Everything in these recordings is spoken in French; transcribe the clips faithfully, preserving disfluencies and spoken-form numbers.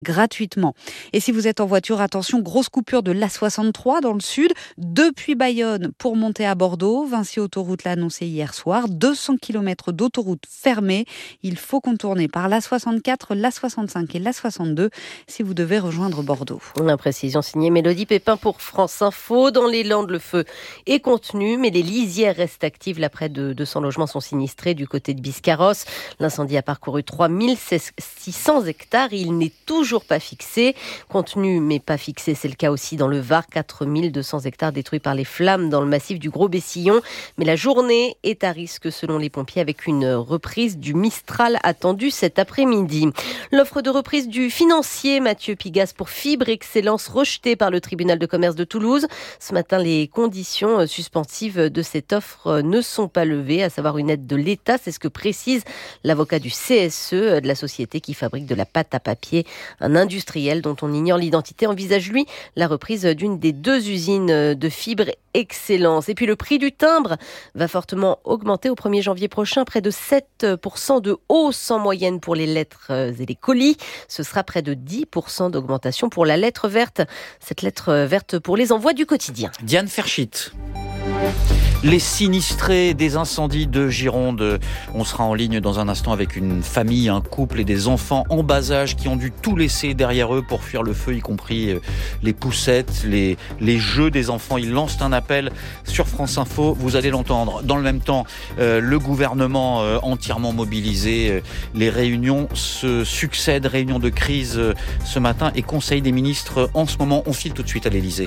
gratuitement. Et si vous êtes en voiture, attention, grosse coupure de l'A soixante-trois dans le sud, depuis Bayonne pour monter à Bordeaux. Vinci Autoroute l'a annoncé hier soir, deux cents kilomètres d'autoroute fermée. Il faut contourner par l'A soixante-quatre, l'A soixante-cinq et l'A soixante-deux si vous devez rejoindre Bordeaux. La précision signée Mélodie Pépin pour France Info. Dans les Landes, le feu est contenu, mais les lisières restent actives. Là, près de deux cents logements sont sinistrés du côté de Biscarrosse. L'incendie a parcouru trois mille six cents hectares. Il n'est toujours pas fixé. Contenu mais pas fixé, c'est le cas aussi dans le Var. quatre mille deux cents hectares détruits par les flammes dans le massif du Gros-Bessillon. Mais la journée est à risque selon les pompiers avec une reprise du Mistral attendue cet après-midi. L'offre de reprise du financier Mathieu Pigasse pour Fibre Excellence rejetée par le tribunal de commerce de Toulouse. Ce matin, les conditions suspensives de cette offre ne sont pas levées, à savoir une aide de l'État. C'est ce que précise l'avocat du C S E de la société qui fabrique de la pâte à papier. Un industriel dont on ignore l'identité envisage, lui, la reprise d'une des deux usines de Fibre Excellence. Et puis le prix du timbre va fortement augmenter au premier janvier prochain, près de sept pour cent de hausse en moyenne pour les lettres et les colis. Ce sera près de dix pour cent d'augmentation pour la lettre verte. Cette lettre verte pour les envois du quotidien. Diane Ferchit. Les sinistrés des incendies de Gironde. On sera en ligne dans un instant avec une famille, un couple et des enfants en bas âge qui ont dû tout laisser derrière eux pour fuir le feu, y compris les poussettes, les, les jeux des enfants. Ils lancent un appel sur France Info, vous allez l'entendre. Dans le même temps, euh, le gouvernement euh, entièrement mobilisé. Euh, les réunions se succèdent, réunions de crise euh, ce matin et conseil des ministres en ce moment. On file tout de suite à l'Elysée.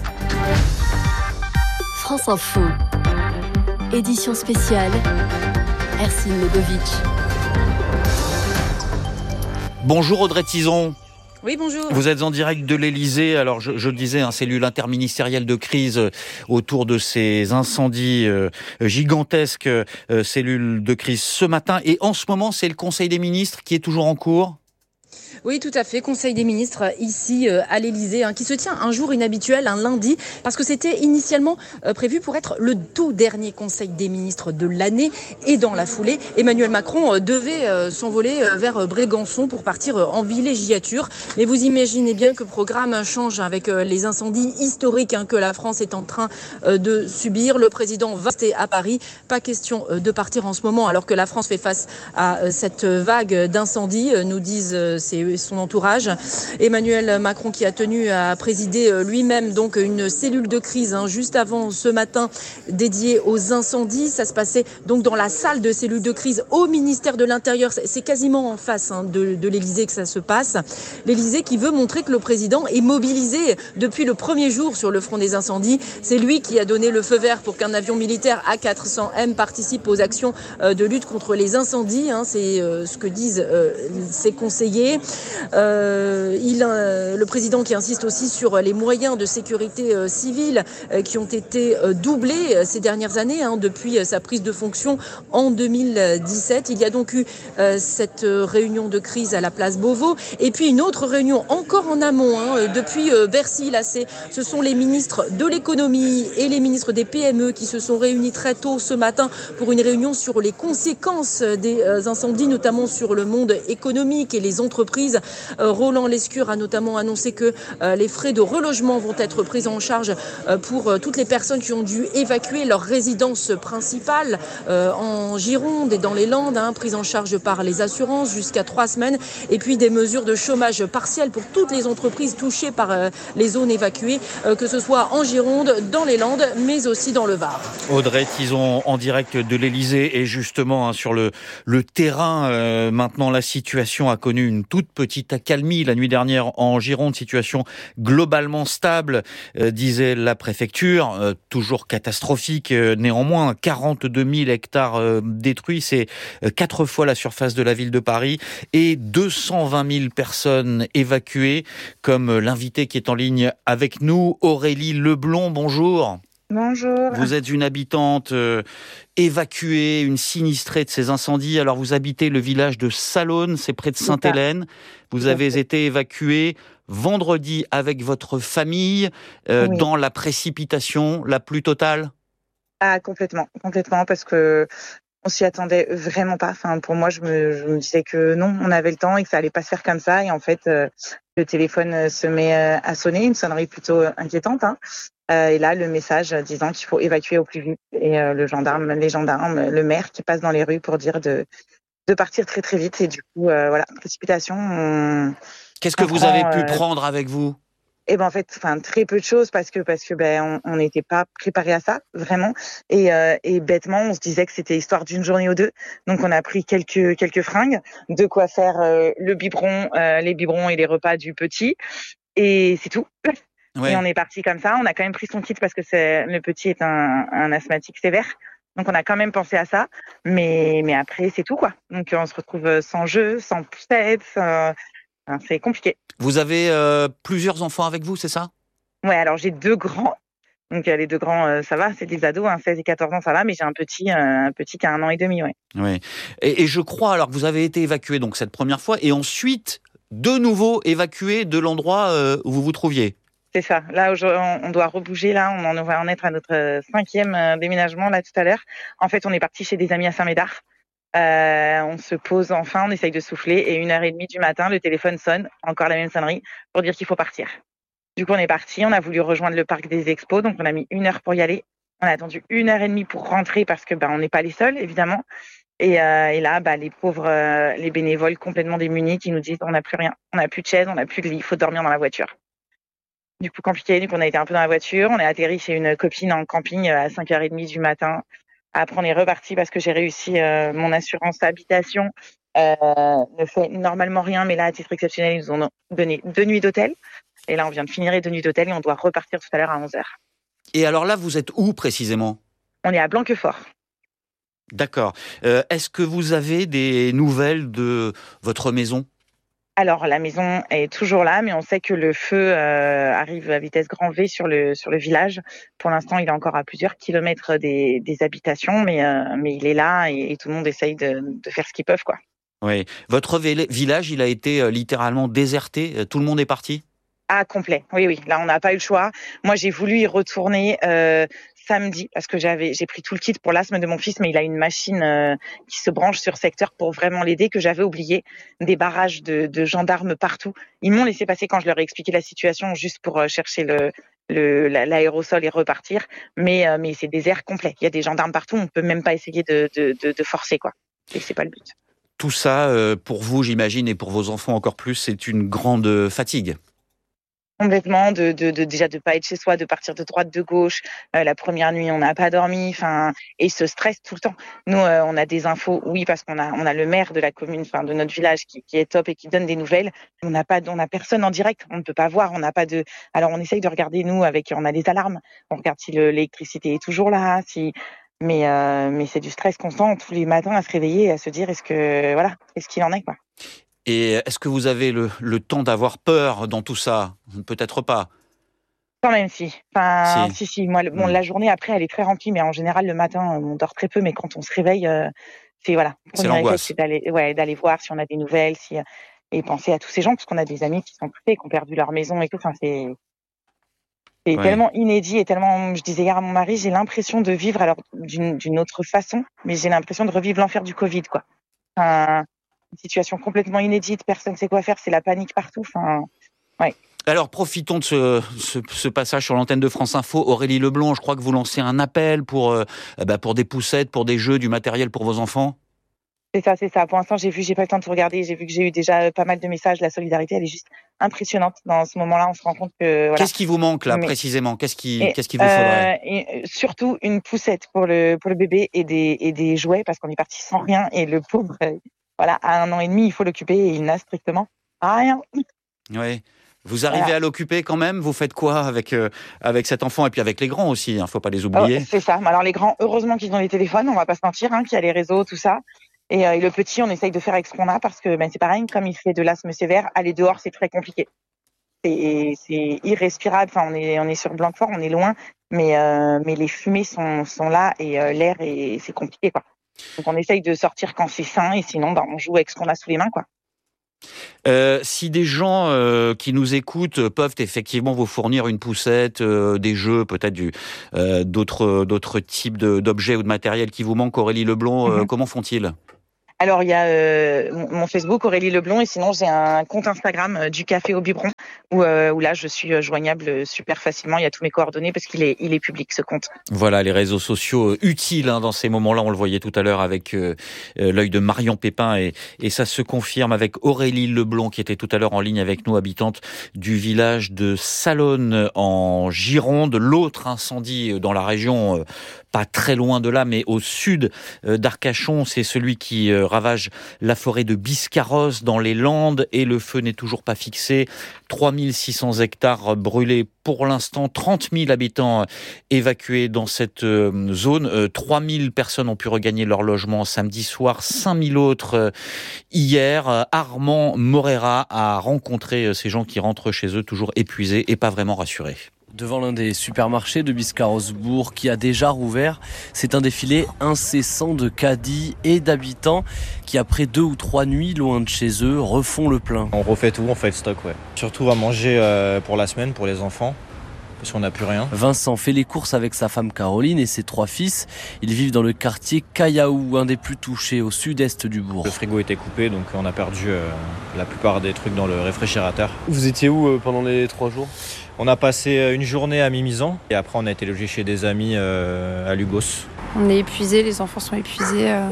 France Info, édition spéciale, Ercine Legovic. Bonjour Audrey Tizon. Oui, bonjour. Vous êtes en direct de l'Elysée. Alors, je, je le disais, un cellule interministérielle de crise autour de ces incendies euh, gigantesques, euh, cellule de crise ce matin. Et en ce moment, c'est le Conseil des ministres qui est toujours en cours. Oui, tout à fait. Conseil des ministres ici euh, à l'Elysée, hein, qui se tient un jour inhabituel, un lundi, parce que c'était initialement euh, prévu pour être le tout dernier Conseil des ministres de l'année. Et dans la foulée, Emmanuel Macron euh, devait euh, s'envoler euh, vers Brégançon pour partir euh, en villégiature. Mais vous imaginez bien que le programme change avec euh, les incendies historiques hein, que la France est en train euh, de subir. Le président va rester à Paris. Pas question euh, de partir en ce moment, alors que la France fait face à euh, cette vague d'incendies, euh, nous disent euh, ses son entourage. Emmanuel Macron qui a tenu à présider lui-même donc une cellule de crise hein, juste avant ce matin dédiée aux incendies. Ça se passait donc dans la salle de cellule de crise au ministère de l'Intérieur. C'est quasiment en face hein, de, de l'Elysée que ça se passe. L'Elysée qui veut montrer que le président est mobilisé depuis le premier jour sur le front des incendies. C'est lui qui a donné le feu vert pour qu'un avion militaire A quatre cents M participe aux actions de lutte contre les incendies. Hein. C'est euh, ce que disent euh, ses conseillers. Euh, il, euh, le président qui insiste aussi sur les moyens de sécurité euh, civile euh, qui ont été euh, doublés euh, ces dernières années hein, depuis euh, sa prise de fonction en deux mille dix-sept. Il y a donc eu euh, cette euh, réunion de crise à la place Beauvau et puis une autre réunion encore en amont hein, depuis euh, Bercy. Là, c'est, ce sont les ministres de l'économie et les ministres des P M E qui se sont réunis très tôt ce matin pour une réunion sur les conséquences des euh, incendies, notamment sur le monde économique et les entreprises. Euh, Roland Lescure a notamment annoncé que euh, les frais de relogement vont être pris en charge euh, pour euh, toutes les personnes qui ont dû évacuer leur résidence principale euh, en Gironde et dans les Landes, hein, prises en charge par les assurances jusqu'à trois semaines. Et puis des mesures de chômage partiel pour toutes les entreprises touchées par euh, les zones évacuées, euh, que ce soit en Gironde, dans les Landes, mais aussi dans le Var. Audrey Tizon en direct de l'Elysée et justement hein, sur le, le terrain, euh, maintenant la situation a connu une toute petite accalmie la nuit dernière en Gironde, situation globalement stable, euh, disait la préfecture, euh, toujours catastrophique euh, néanmoins, quarante-deux mille hectares euh, détruits, c'est euh, quatre fois la surface de la ville de Paris et deux cent vingt mille personnes évacuées, comme euh, l'invité qui est en ligne avec nous, Aurélie Leblond, bonjour. Bonjour. Vous êtes une habitante euh, évacuée, une sinistrée de ces incendies. Alors vous habitez le village de Salonne, c'est près de Sainte-Hélène. Vous avez été évacuée vendredi avec votre famille euh, oui. dans la précipitation la plus totale. Ah complètement, complètement, parce que On s'y attendait vraiment pas. Enfin, pour moi, je me, je me disais que non, on avait le temps et que ça allait pas se faire comme ça. Et en fait, euh, le téléphone se met euh, à sonner, une sonnerie plutôt inquiétante. Hein. Euh, et là, le message disant qu'il faut évacuer au plus vite. Et euh, le gendarme, les gendarmes, le maire qui passe dans les rues pour dire de, de partir très très vite. Et du coup, euh, voilà, précipitation. On, Qu'est-ce que on vous prend, avez pu euh, prendre avec vous? Et ben en fait, enfin très peu de choses parce que parce que ben on n'était pas préparé à ça vraiment et euh, et bêtement on se disait que c'était histoire d'une journée ou deux. Donc on a pris quelques quelques fringues, de quoi faire euh, le biberon, euh, les biberons et les repas du petit et c'est tout. Ouais. Et on est parti comme ça. On a quand même pris son kit parce que c'est le petit est un, un asthmatique sévère. Donc on a quand même pensé à ça, mais mais après c'est tout quoi. Donc on se retrouve sans jeu, sans poussette, sans... Enfin, c'est compliqué. Vous avez euh, plusieurs enfants avec vous, c'est ça? Ouais, alors j'ai deux grands. Donc euh, les deux grands, euh, ça va, c'est des ados, hein, seize et quatorze ans, ça va, mais j'ai un petit, euh, un petit qui a un an et demi, ouais. Oui. Et, et je crois alors que vous avez été évacué donc cette première fois et ensuite de nouveau évacué de l'endroit euh, où vous vous trouviez. C'est ça. Là, on doit rebouger. Là, on en va en être à notre cinquième euh, déménagement là tout à l'heure. En fait, on est parti chez des amis à Saint-Médard. Euh, on se pose enfin, on essaye de souffler et une heure et demie du matin, le téléphone sonne, encore la même sonnerie pour dire qu'il faut partir. Du coup, on est parti, on a voulu rejoindre le parc des expos, donc on a mis une heure pour y aller. On a attendu une heure et demie pour rentrer parce que bah, on n'est pas les seuls, évidemment. Et, euh, et là, bah, les pauvres, euh, les bénévoles complètement démunis qui nous disent on n'a plus rien, on n'a plus de chaise, on n'a plus de lit, il faut dormir dans la voiture. Du coup, compliqué, donc on a été un peu dans la voiture, on est atterri chez une copine en camping à cinq heures trente du matin. Après, on est reparti parce que j'ai réussi euh, mon assurance habitation. Euh, ne fait normalement rien, mais là, à titre exceptionnel, ils nous ont donné deux nuits d'hôtel. Et là, on vient de finir les deux nuits d'hôtel et on doit repartir tout à l'heure à onze heures. Et alors là, vous êtes où précisément? On est à Blanquefort. D'accord. Euh, est-ce que vous avez des nouvelles de votre maison? Alors, la maison est toujours là, mais on sait que le feu euh, arrive à vitesse grand V sur le sur le village. Pour l'instant, il est encore à plusieurs kilomètres des, des habitations, mais euh, mais il est là et, et tout le monde essaye de, de faire ce qu'ils peuvent, quoi. Oui. Votre village, il a été euh, littéralement déserté. Tout le monde est parti? Ah, complet. Oui, oui. Là, on n'a pas eu le choix. Moi, j'ai voulu y retourner euh, samedi parce que j'avais, j'ai pris tout le kit pour l'asthme de mon fils, mais il a une machine euh, qui se branche sur secteur pour vraiment l'aider que j'avais oublié. Des barrages de, de gendarmes partout. Ils m'ont laissé passer quand je leur ai expliqué la situation juste pour euh, chercher le, le l'aérosol et repartir. Mais euh, mais c'est désert complet. Il y a des gendarmes partout. On peut même pas essayer de de, de, de forcer, quoi. Et c'est pas le but. Tout ça, euh, pour vous, j'imagine, et pour vos enfants encore plus, c'est une grande fatigue. Complètement, de, de, de déjà de pas être chez soi, de partir de droite, de gauche. Euh, la première nuit, on n'a pas dormi, enfin, et ce stress tout le temps. Nous, euh, on a des infos, oui, parce qu'on a, on a le maire de la commune, enfin, de notre village, qui, qui est top et qui donne des nouvelles. On n'a pas, on a personne en direct, on ne peut pas voir, on n'a pas de. Alors, on essaye de regarder nous avec, on a des alarmes, on regarde si le, l'électricité est toujours là, si. Mais, euh, mais c'est du stress constant tous les matins à se réveiller et à se dire est-ce que, voilà, est-ce qu'il en est, quoi. Et est-ce que vous avez le, le temps d'avoir peur dans tout ça? Peut-être pas. Quand même, si. Enfin, Si. si, si. Moi, le, bon, Mmh. la journée après, elle est très remplie, mais en général, le matin, on dort très peu. Mais quand on se réveille, euh, c'est voilà. Le C'est premier réflexe, l'angoisse. c'est d'aller, ouais, d'aller voir si on a des nouvelles, si et penser à tous ces gens, parce qu'on a des amis qui sont coupés, qui ont perdu leur maison et tout. Enfin, c'est c'est Ouais. tellement inédit et tellement. Je disais hier à mon mari, j'ai l'impression de vivre alors d'une d'une autre façon, mais j'ai l'impression de revivre l'enfer du Covid, quoi. Enfin, une situation complètement inédite, personne ne sait quoi faire, c'est la panique partout. Enfin, ouais. Alors, profitons de ce, ce, ce passage sur l'antenne de France Info. Aurélie Leblanc, je crois que vous lancez un appel pour, euh, bah, pour des poussettes, pour des jeux, du matériel pour vos enfants. C'est ça, c'est ça. Pour l'instant, j'ai vu, j'ai pas le temps de tout regarder. J'ai vu que j'ai eu déjà pas mal de messages. La solidarité, elle est juste impressionnante. Dans ce moment-là, on se rend compte que voilà. Qu'est-ce qui vous manque là, Mais- précisément? Qu'est-ce qui, Et, qu'est-ce qu'il vous faudrait? euh, et, euh, surtout une poussette pour le pour le bébé et des et des jouets parce qu'on est parti sans rien et le pauvre, euh, voilà, à un an et demi, il faut l'occuper et il n'a strictement rien. Oui. Vous arrivez Voilà. à l'occuper quand même? Vous faites quoi avec, euh, avec cet enfant et puis avec les grands aussi? Il ne faut pas les Oh, oublier. c'est ça. Mais alors les grands, heureusement qu'ils ont les téléphones. On va pas se mentir, hein, qu'il y a les réseaux, tout ça. Et, euh, et le petit, on essaye de faire avec ce qu'on a parce que ben c'est pareil. Comme il fait de l'asthme sévère, aller dehors, c'est très compliqué. C'est c'est irrespirable. Enfin, on est on est sur Blanquefort, on est loin, mais euh, mais les fumées sont sont là et euh, l'air et c'est compliqué, quoi. Donc on essaye de sortir quand c'est sain et sinon ben on joue avec ce qu'on a sous les mains, quoi. Euh, si des gens euh, qui nous écoutent peuvent effectivement vous fournir une poussette, euh, des jeux, peut-être du, euh, d'autres, d'autres types de, d'objets ou de matériel qui vous manquent, Aurélie Leblond, euh, mmh. comment font-ils ? Alors, il y a euh, mon Facebook, Aurélie Leblond, et sinon, j'ai un compte Instagram euh, du Café au Biberon, où, euh, où là, je suis joignable super facilement. Il y a tous mes coordonnées parce qu'il est, il est public, ce compte. Voilà, les réseaux sociaux utiles hein, dans ces moments-là. On le voyait tout à l'heure avec euh, l'œil de Marion Pépin, et, et ça se confirme avec Aurélie Leblond, qui était tout à l'heure en ligne avec nous, habitante du village de Salonne, en Gironde. L'autre incendie dans la région, euh, pas très loin de là, mais au sud d'Arcachon, c'est celui qui ravage la forêt de Biscarrosse dans les Landes, et le feu n'est toujours pas fixé. trois mille six cents hectares brûlés pour l'instant, trente mille habitants évacués dans cette zone. trois mille personnes ont pu regagner leur logement samedi soir, cinq mille autres hier. Armand Morera a rencontré ces gens qui rentrent chez eux toujours épuisés et pas vraiment rassurés. Devant l'un des supermarchés de Biscarrosse-Bourg qui a déjà rouvert, c'est un défilé incessant de caddies et d'habitants qui, après deux ou trois nuits loin de chez eux, refont le plein. On refait tout, on fait le stock, ouais. Surtout à manger pour la semaine, pour les enfants, parce qu'on n'a plus rien. Vincent fait les courses avec sa femme Caroline et ses trois fils. Ils vivent dans le quartier Cayaou, un des plus touchés au sud-est du bourg. Le frigo était coupé, donc on a perdu euh, la plupart des trucs dans le réfrigérateur. Vous étiez où euh, pendant les trois jours ? On a passé une journée à Mimizan et après on a été logé chez des amis euh, à Lugos. On est épuisés, les enfants sont épuisés. Euh,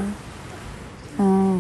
on...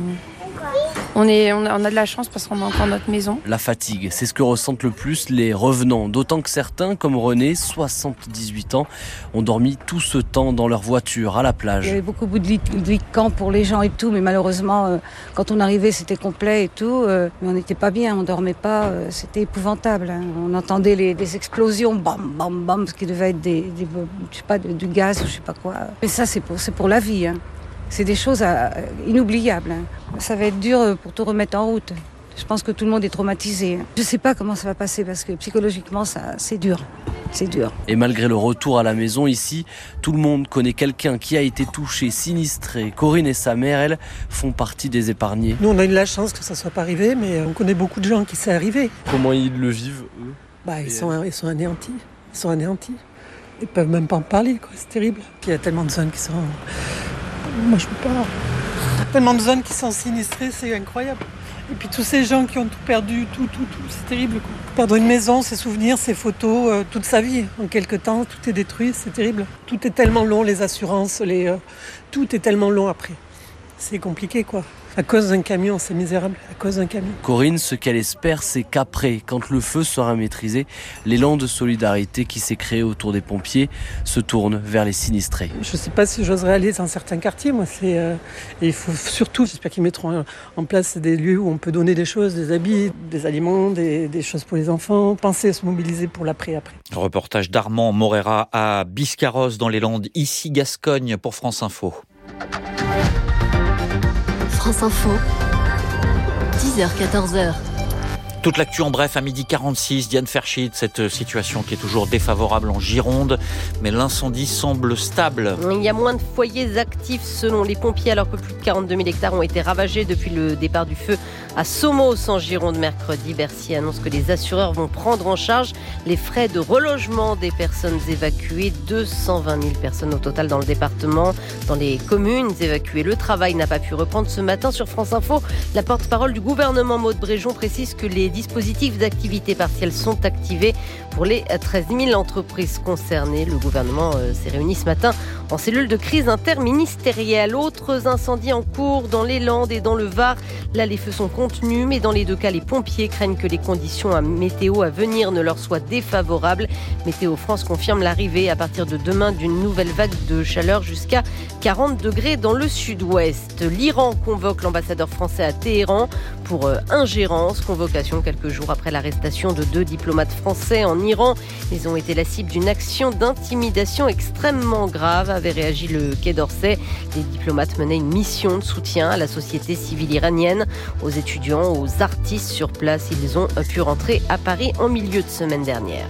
On, est, on, a, on a de la chance parce qu'on a encore notre maison. La fatigue, c'est ce que ressentent le plus les revenants. D'autant que certains, comme René, soixante-dix-huit ans, ont dormi tout ce temps dans leur voiture à la plage. Il y avait beaucoup de lits de camp pour les gens et tout, mais malheureusement, euh, quand on arrivait, c'était complet et tout. Euh, mais on n'était pas bien, on dormait pas, euh, c'était épouvantable. Hein. On entendait les, des explosions, bam, bam, bam, ce qui devait être des, des, je sais pas, du gaz ou je sais pas quoi. Mais ça, c'est pour, c'est pour la vie. Hein. C'est des choses euh, inoubliables. Hein. Ça va être dur pour tout remettre en route. Je pense que tout le monde est traumatisé. Je ne sais pas comment ça va passer parce que psychologiquement, ça, c'est dur. C'est dur. Et malgré le retour à la maison ici, tout le monde connaît quelqu'un qui a été touché, sinistré. Corinne et sa mère, elles, font partie des épargnés. Nous, on a eu la chance que ça ne soit pas arrivé, mais on connaît beaucoup de gens qui c'est arrivé. Comment ils le vivent, eux ? Bah, ils, sont, ils sont anéantis. Ils sont anéantis. Ils ne peuvent même pas en parler, quoi. C'est terrible. Il y a tellement de zones qui sont... Moi, je peux pas. Tellement de zones qui sont sinistrées, c'est incroyable. Et puis tous ces gens qui ont tout perdu, tout, tout, tout, c'est terrible. Quoi. Perdre une maison, ses souvenirs, ses photos, euh, toute sa vie. En quelque temps, tout est détruit, c'est terrible. Tout est tellement long, les assurances, les, euh, tout est tellement long après. C'est compliqué, quoi. À cause d'un camion, c'est misérable, à cause d'un camion. Corinne, ce qu'elle espère, c'est qu'après, quand le feu sera maîtrisé, l'élan de solidarité qui s'est créé autour des pompiers se tourne vers les sinistrés. Je ne sais pas si j'oserais aller dans certains quartiers, moi. C'est, euh, et il faut surtout, j'espère qu'ils mettront en place des lieux où on peut donner des choses, des habits, des aliments, des, des choses pour les enfants, penser à se mobiliser pour l'après-après. Reportage d'Armand Morera à Biscarrosse dans les Landes, ici Gascogne pour France Info. France Info, dix heures quatorze heures. Toute l'actu en bref à midi quarante-six, Diane Ferschit, cette situation qui est toujours défavorable en Gironde, mais l'incendie semble stable. Il y a moins de foyers actifs selon les pompiers, alors que plus de quarante-deux mille hectares ont été ravagés depuis le départ du feu à Somos en Gironde mercredi. Bercy annonce que les assureurs vont prendre en charge les frais de relogement des personnes évacuées. deux cent vingt mille personnes au total dans le département. Dans les communes évacuées, le travail n'a pas pu reprendre ce matin. Sur France Info, la porte-parole du gouvernement Maud Bréjon précise que les dispositifs d'activité partielle sont activés pour les treize mille entreprises concernées. Le gouvernement s'est réuni ce matin en cellule de crise interministérielle. Autres incendies en cours dans les Landes et dans le Var. Là, les feux sont contenus, mais dans les deux cas, les pompiers craignent que les conditions à météo à venir ne leur soient défavorables. Météo France confirme l'arrivée à partir de demain d'une nouvelle vague de chaleur jusqu'à quarante degrés dans le sud-ouest. L'Iran convoque l'ambassadeur français à Téhéran pour ingérence. Convocation quelques jours après l'arrestation de deux diplomates français en Iran. Ils ont été la cible d'une action d'intimidation extrêmement grave, avait réagi le Quai d'Orsay. Les diplomates menaient une mission de soutien à la société civile iranienne, aux étudiants, aux artistes sur place. Ils ont pu rentrer à Paris en milieu de semaine dernière.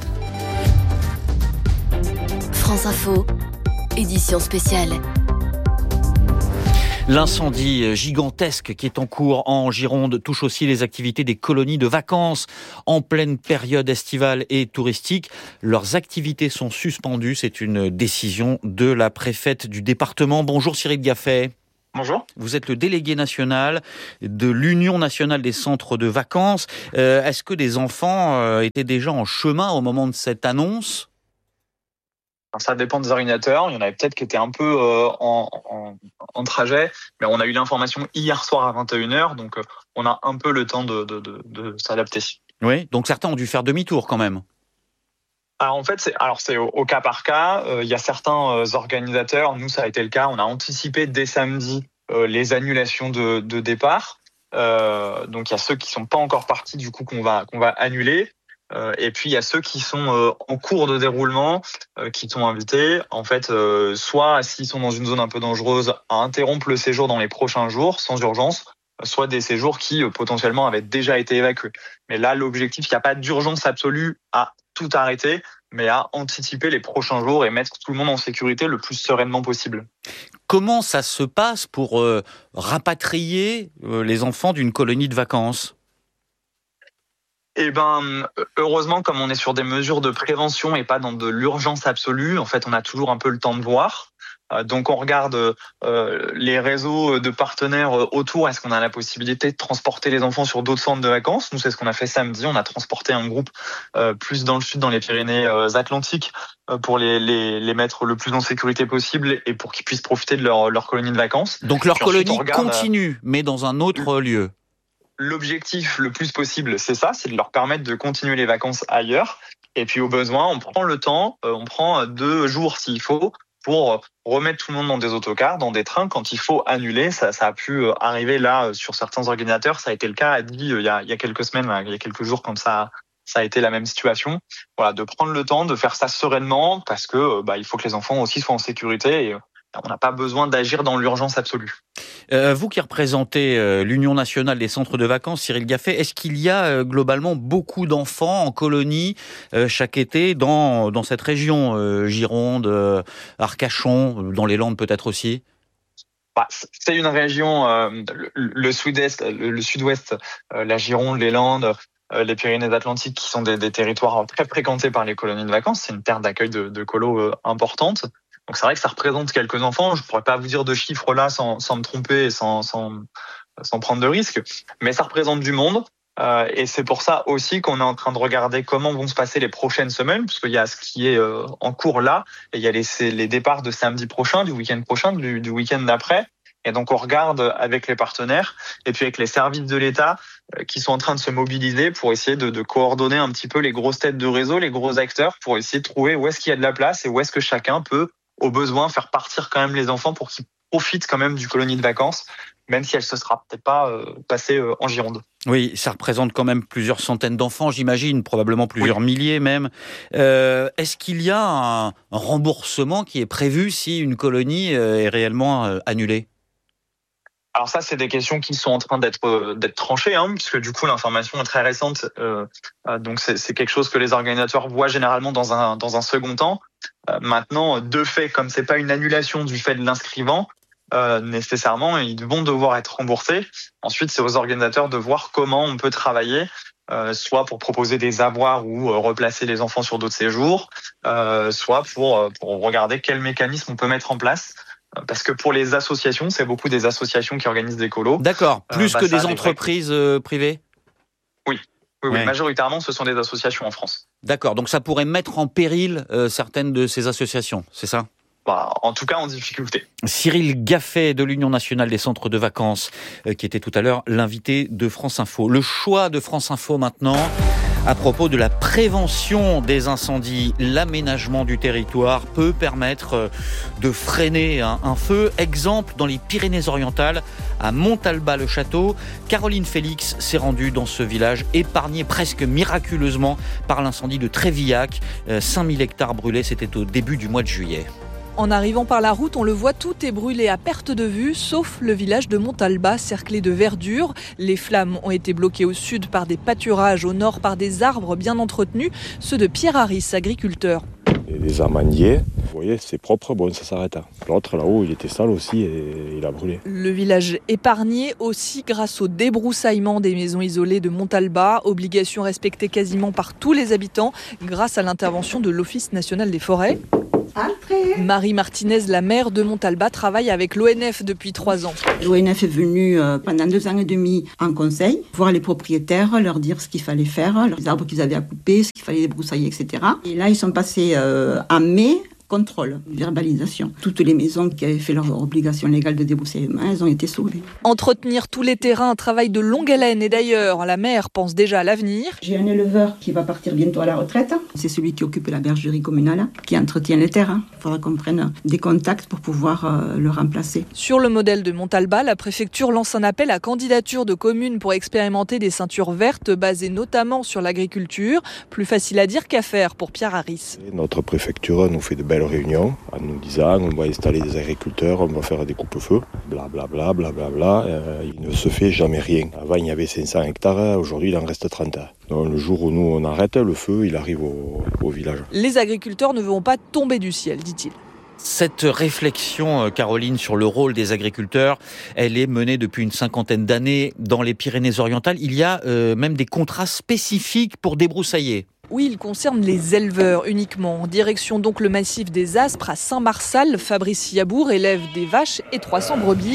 France Info, édition spéciale. L'incendie gigantesque qui est en cours en Gironde touche aussi les activités des colonies de vacances en pleine période estivale et touristique. Leurs activités sont suspendues. C'est une décision de la préfète du département. Bonjour Cyril Gaffet. Bonjour. Vous êtes le délégué national de l'Union nationale des centres de vacances. Euh, est-ce que des enfants euh, étaient déjà en chemin au moment de cette annonce ? Ça dépend des ordinateurs. Il y en avait peut-être qui étaient un peu euh, en, en, en trajet, mais on a eu l'information hier soir à vingt et une heures, donc euh, on a un peu le temps de, de, de, de s'adapter. Oui, donc certains ont dû faire demi-tour quand même. Alors en fait, c'est, alors c'est au, au cas par cas. Il euh, y a certains euh, organisateurs, nous ça a été le cas, on a anticipé dès samedi euh, les annulations de, de départ. Euh, donc il y a ceux qui sont pas encore partis du coup qu'on va qu'on va annuler. Euh, et puis il y a ceux qui sont euh, en cours de déroulement, euh, qui sont invités. En fait, euh, soit s'ils sont dans une zone un peu dangereuse, à interrompre le séjour dans les prochains jours sans urgence, soit des séjours qui euh, potentiellement avaient déjà été évacués. Mais là, l'objectif, il n'y a pas d'urgence absolue à tout arrêter, mais à anticiper les prochains jours et mettre tout le monde en sécurité le plus sereinement possible. Comment ça se passe pour euh, rapatrier euh, les enfants d'une colonie de vacances ? Eh ben, heureusement, comme on est sur des mesures de prévention et pas dans de l'urgence absolue, en fait, on a toujours un peu le temps de voir. Donc on regarde euh, les réseaux de partenaires autour. Est-ce qu'on a la possibilité de transporter les enfants sur d'autres centres de vacances ? Nous, c'est ce qu'on a fait samedi. On a transporté un groupe euh, plus dans le sud, dans les Pyrénées-Atlantiques, euh, pour les, les, les mettre le plus en sécurité possible et pour qu'ils puissent profiter de leur, leur colonie de vacances. Donc leur Puis colonie ensuite, regarde, continue, mais dans un autre lieu. L'objectif le plus possible, c'est ça, c'est de leur permettre de continuer les vacances ailleurs. Et puis au besoin, on prend le temps, euh, on prend deux jours s'il faut, pour remettre tout le monde dans des autocars, dans des trains, quand il faut annuler. Ça, ça a pu arriver là sur certains organisateurs. Ça a été le cas à Dili il y a, il y a quelques semaines, il y a quelques jours, quand ça, ça a été la même situation. Voilà, de prendre le temps de faire ça sereinement, parce que bah, il faut que les enfants aussi soient en sécurité et on n'a pas besoin d'agir dans l'urgence absolue. Euh, vous qui représentez euh, l'Union nationale des centres de vacances, Cyril Gaffet, est-ce qu'il y a euh, globalement beaucoup d'enfants en colonie euh, chaque été dans, dans cette région, euh, Gironde, euh, Arcachon, dans les Landes peut-être aussi ? Bah, c'est une région, euh, le, le sud-est, le, le sud-ouest, euh, la Gironde, les Landes, euh, les Pyrénées-Atlantiques, qui sont des, des territoires très fréquentés par les colonies de vacances. C'est une terre d'accueil de, de colos euh, importante. Donc c'est vrai que ça représente quelques enfants. Je pourrais pas vous dire de chiffres là sans, sans me tromper et sans, sans, sans prendre de risques. Mais ça représente du monde. Euh, et c'est pour ça aussi qu'on est en train de regarder comment vont se passer les prochaines semaines, puisqu'il y a ce qui est euh, en cours là, et il y a les, les départs de samedi prochain, du week-end prochain, du, du week-end d'après. Et donc on regarde avec les partenaires et puis avec les services de l'État euh, qui sont en train de se mobiliser pour essayer de, de coordonner un petit peu les grosses têtes de réseau, les gros acteurs, pour essayer de trouver où est-ce qu'il y a de la place et où est-ce que chacun peut, au besoin, faire partir quand même les enfants pour qu'ils profitent quand même du colonie de vacances, même si elle se sera peut-être pas euh, passée euh, en Gironde. Oui, ça représente quand même plusieurs centaines d'enfants, j'imagine, probablement plusieurs oui. milliers même. Euh, est-ce qu'il y a un, un remboursement qui est prévu si une colonie euh, est réellement euh, annulée ? Alors ça, c'est des questions qui sont en train d'être d'être tranchées, hein, puisque du coup l'information est très récente. Euh, donc c'est, c'est quelque chose que les organisateurs voient généralement dans un dans un second temps. Euh, maintenant, de fait, comme c'est pas une annulation du fait de l'inscrivant, euh, nécessairement, ils vont devoir être remboursés. Ensuite, c'est aux organisateurs de voir comment on peut travailler, euh, soit pour proposer des avoirs ou euh, replacer les enfants sur d'autres séjours, euh, soit pour pour regarder quel mécanisme on peut mettre en place. Parce que pour les associations, c'est beaucoup des associations qui organisent des colos. D'accord, plus euh, bah, que des entreprises vrais... privées ? Oui, oui, oui ouais. Majoritairement, ce sont des associations en France. D'accord, donc ça pourrait mettre en péril euh, certaines de ces associations, c'est ça ? Bah, en tout cas, en difficulté. Cyril Gaffet de l'Union nationale des centres de vacances, euh, qui était tout à l'heure l'invité de France Info. Le choix de France Info maintenant, à propos de la prévention des incendies. L'aménagement du territoire peut permettre de freiner un, un feu. Exemple, dans les Pyrénées-Orientales, à Montalba-le-Château, Caroline Félix s'est rendue dans ce village, épargné presque miraculeusement par l'incendie de Trévillac. cinq mille hectares brûlés, c'était au début du mois de juillet. En arrivant par la route, on le voit, tout est brûlé à perte de vue, sauf le village de Montalba, cerclé de verdure. Les flammes ont été bloquées au sud par des pâturages, au nord par des arbres bien entretenus, ceux de Pierre Harris, agriculteur. Et des amandiers, vous voyez, c'est propre, bon, ça s'arrête. L'autre, là-haut, il était sale aussi et il a brûlé. Le village épargné aussi grâce au débroussaillement des maisons isolées de Montalba, obligation respectée quasiment par tous les habitants grâce à l'intervention de l'Office national des forêts. Après. Marie Martinez, la maire de Montalba, travaille avec l'O N F depuis trois ans. L'O N F est venu euh, pendant deux ans et demi en conseil, voir les propriétaires, leur dire ce qu'il fallait faire, les arbres qu'ils avaient à couper, ce qu'il fallait débroussailler, et cetera. Et là, ils sont passés euh, en mai. Contrôle, verbalisation. Toutes les maisons qui avaient fait leur obligation légale de débroussaillement, elles ont été sauvées. Entretenir tous les terrains, un travail de longue haleine. Et d'ailleurs, la maire pense déjà à l'avenir. J'ai un éleveur qui va partir bientôt à la retraite. C'est celui qui occupe la bergerie communale, qui entretient les terrains. Il faudra qu'on prenne des contacts pour pouvoir euh, le remplacer. Sur le modèle de Montalba, la préfecture lance un appel à candidature de communes pour expérimenter des ceintures vertes basées notamment sur l'agriculture. Plus facile à dire qu'à faire pour Pierre Harris. Notre préfecture nous fait de belles réunions en nous disant on va installer des agriculteurs, on va faire des coupes-feux, blablabla, blablabla. Euh, il ne se fait jamais rien. Avant il y avait cinq cents hectares, aujourd'hui il en reste trente. Donc, le jour où nous on arrête, le feu il arrive au, au village. Les agriculteurs ne vont pas tomber du ciel, dit-il. Cette réflexion, Caroline, sur le rôle des agriculteurs, elle est menée depuis une cinquantaine d'années dans les Pyrénées-Orientales. Il y a euh, même des contrats spécifiques pour débroussailler. Oui, il concerne les éleveurs uniquement. En direction donc le massif des Aspres à Saint-Marsal, Fabrice Yabour élève des vaches et trois cents brebis.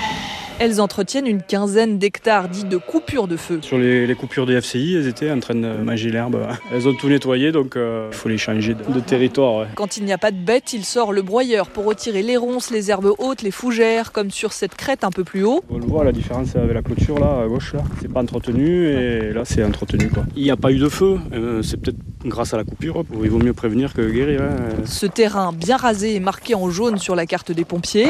Elles entretiennent une quinzaine d'hectares dits de coupures de feu. Sur les, les coupures du F C I, elles étaient en train de manger l'herbe. Elles ont tout nettoyé, donc euh, il faut les changer de, de territoire. Ouais. Quand il n'y a pas de bêtes, il sort le broyeur pour retirer les ronces, les herbes hautes, les fougères, comme sur cette crête un peu plus haut. On le voit, la différence avec la clôture là, à gauche, là. C'est pas entretenu et là c'est entretenu, quoi. Il n'y a pas eu de feu, euh, c'est peut-être grâce à la coupure. Il vaut mieux prévenir que guérir. Hein. Ce terrain bien rasé est marqué en jaune sur la carte des pompiers.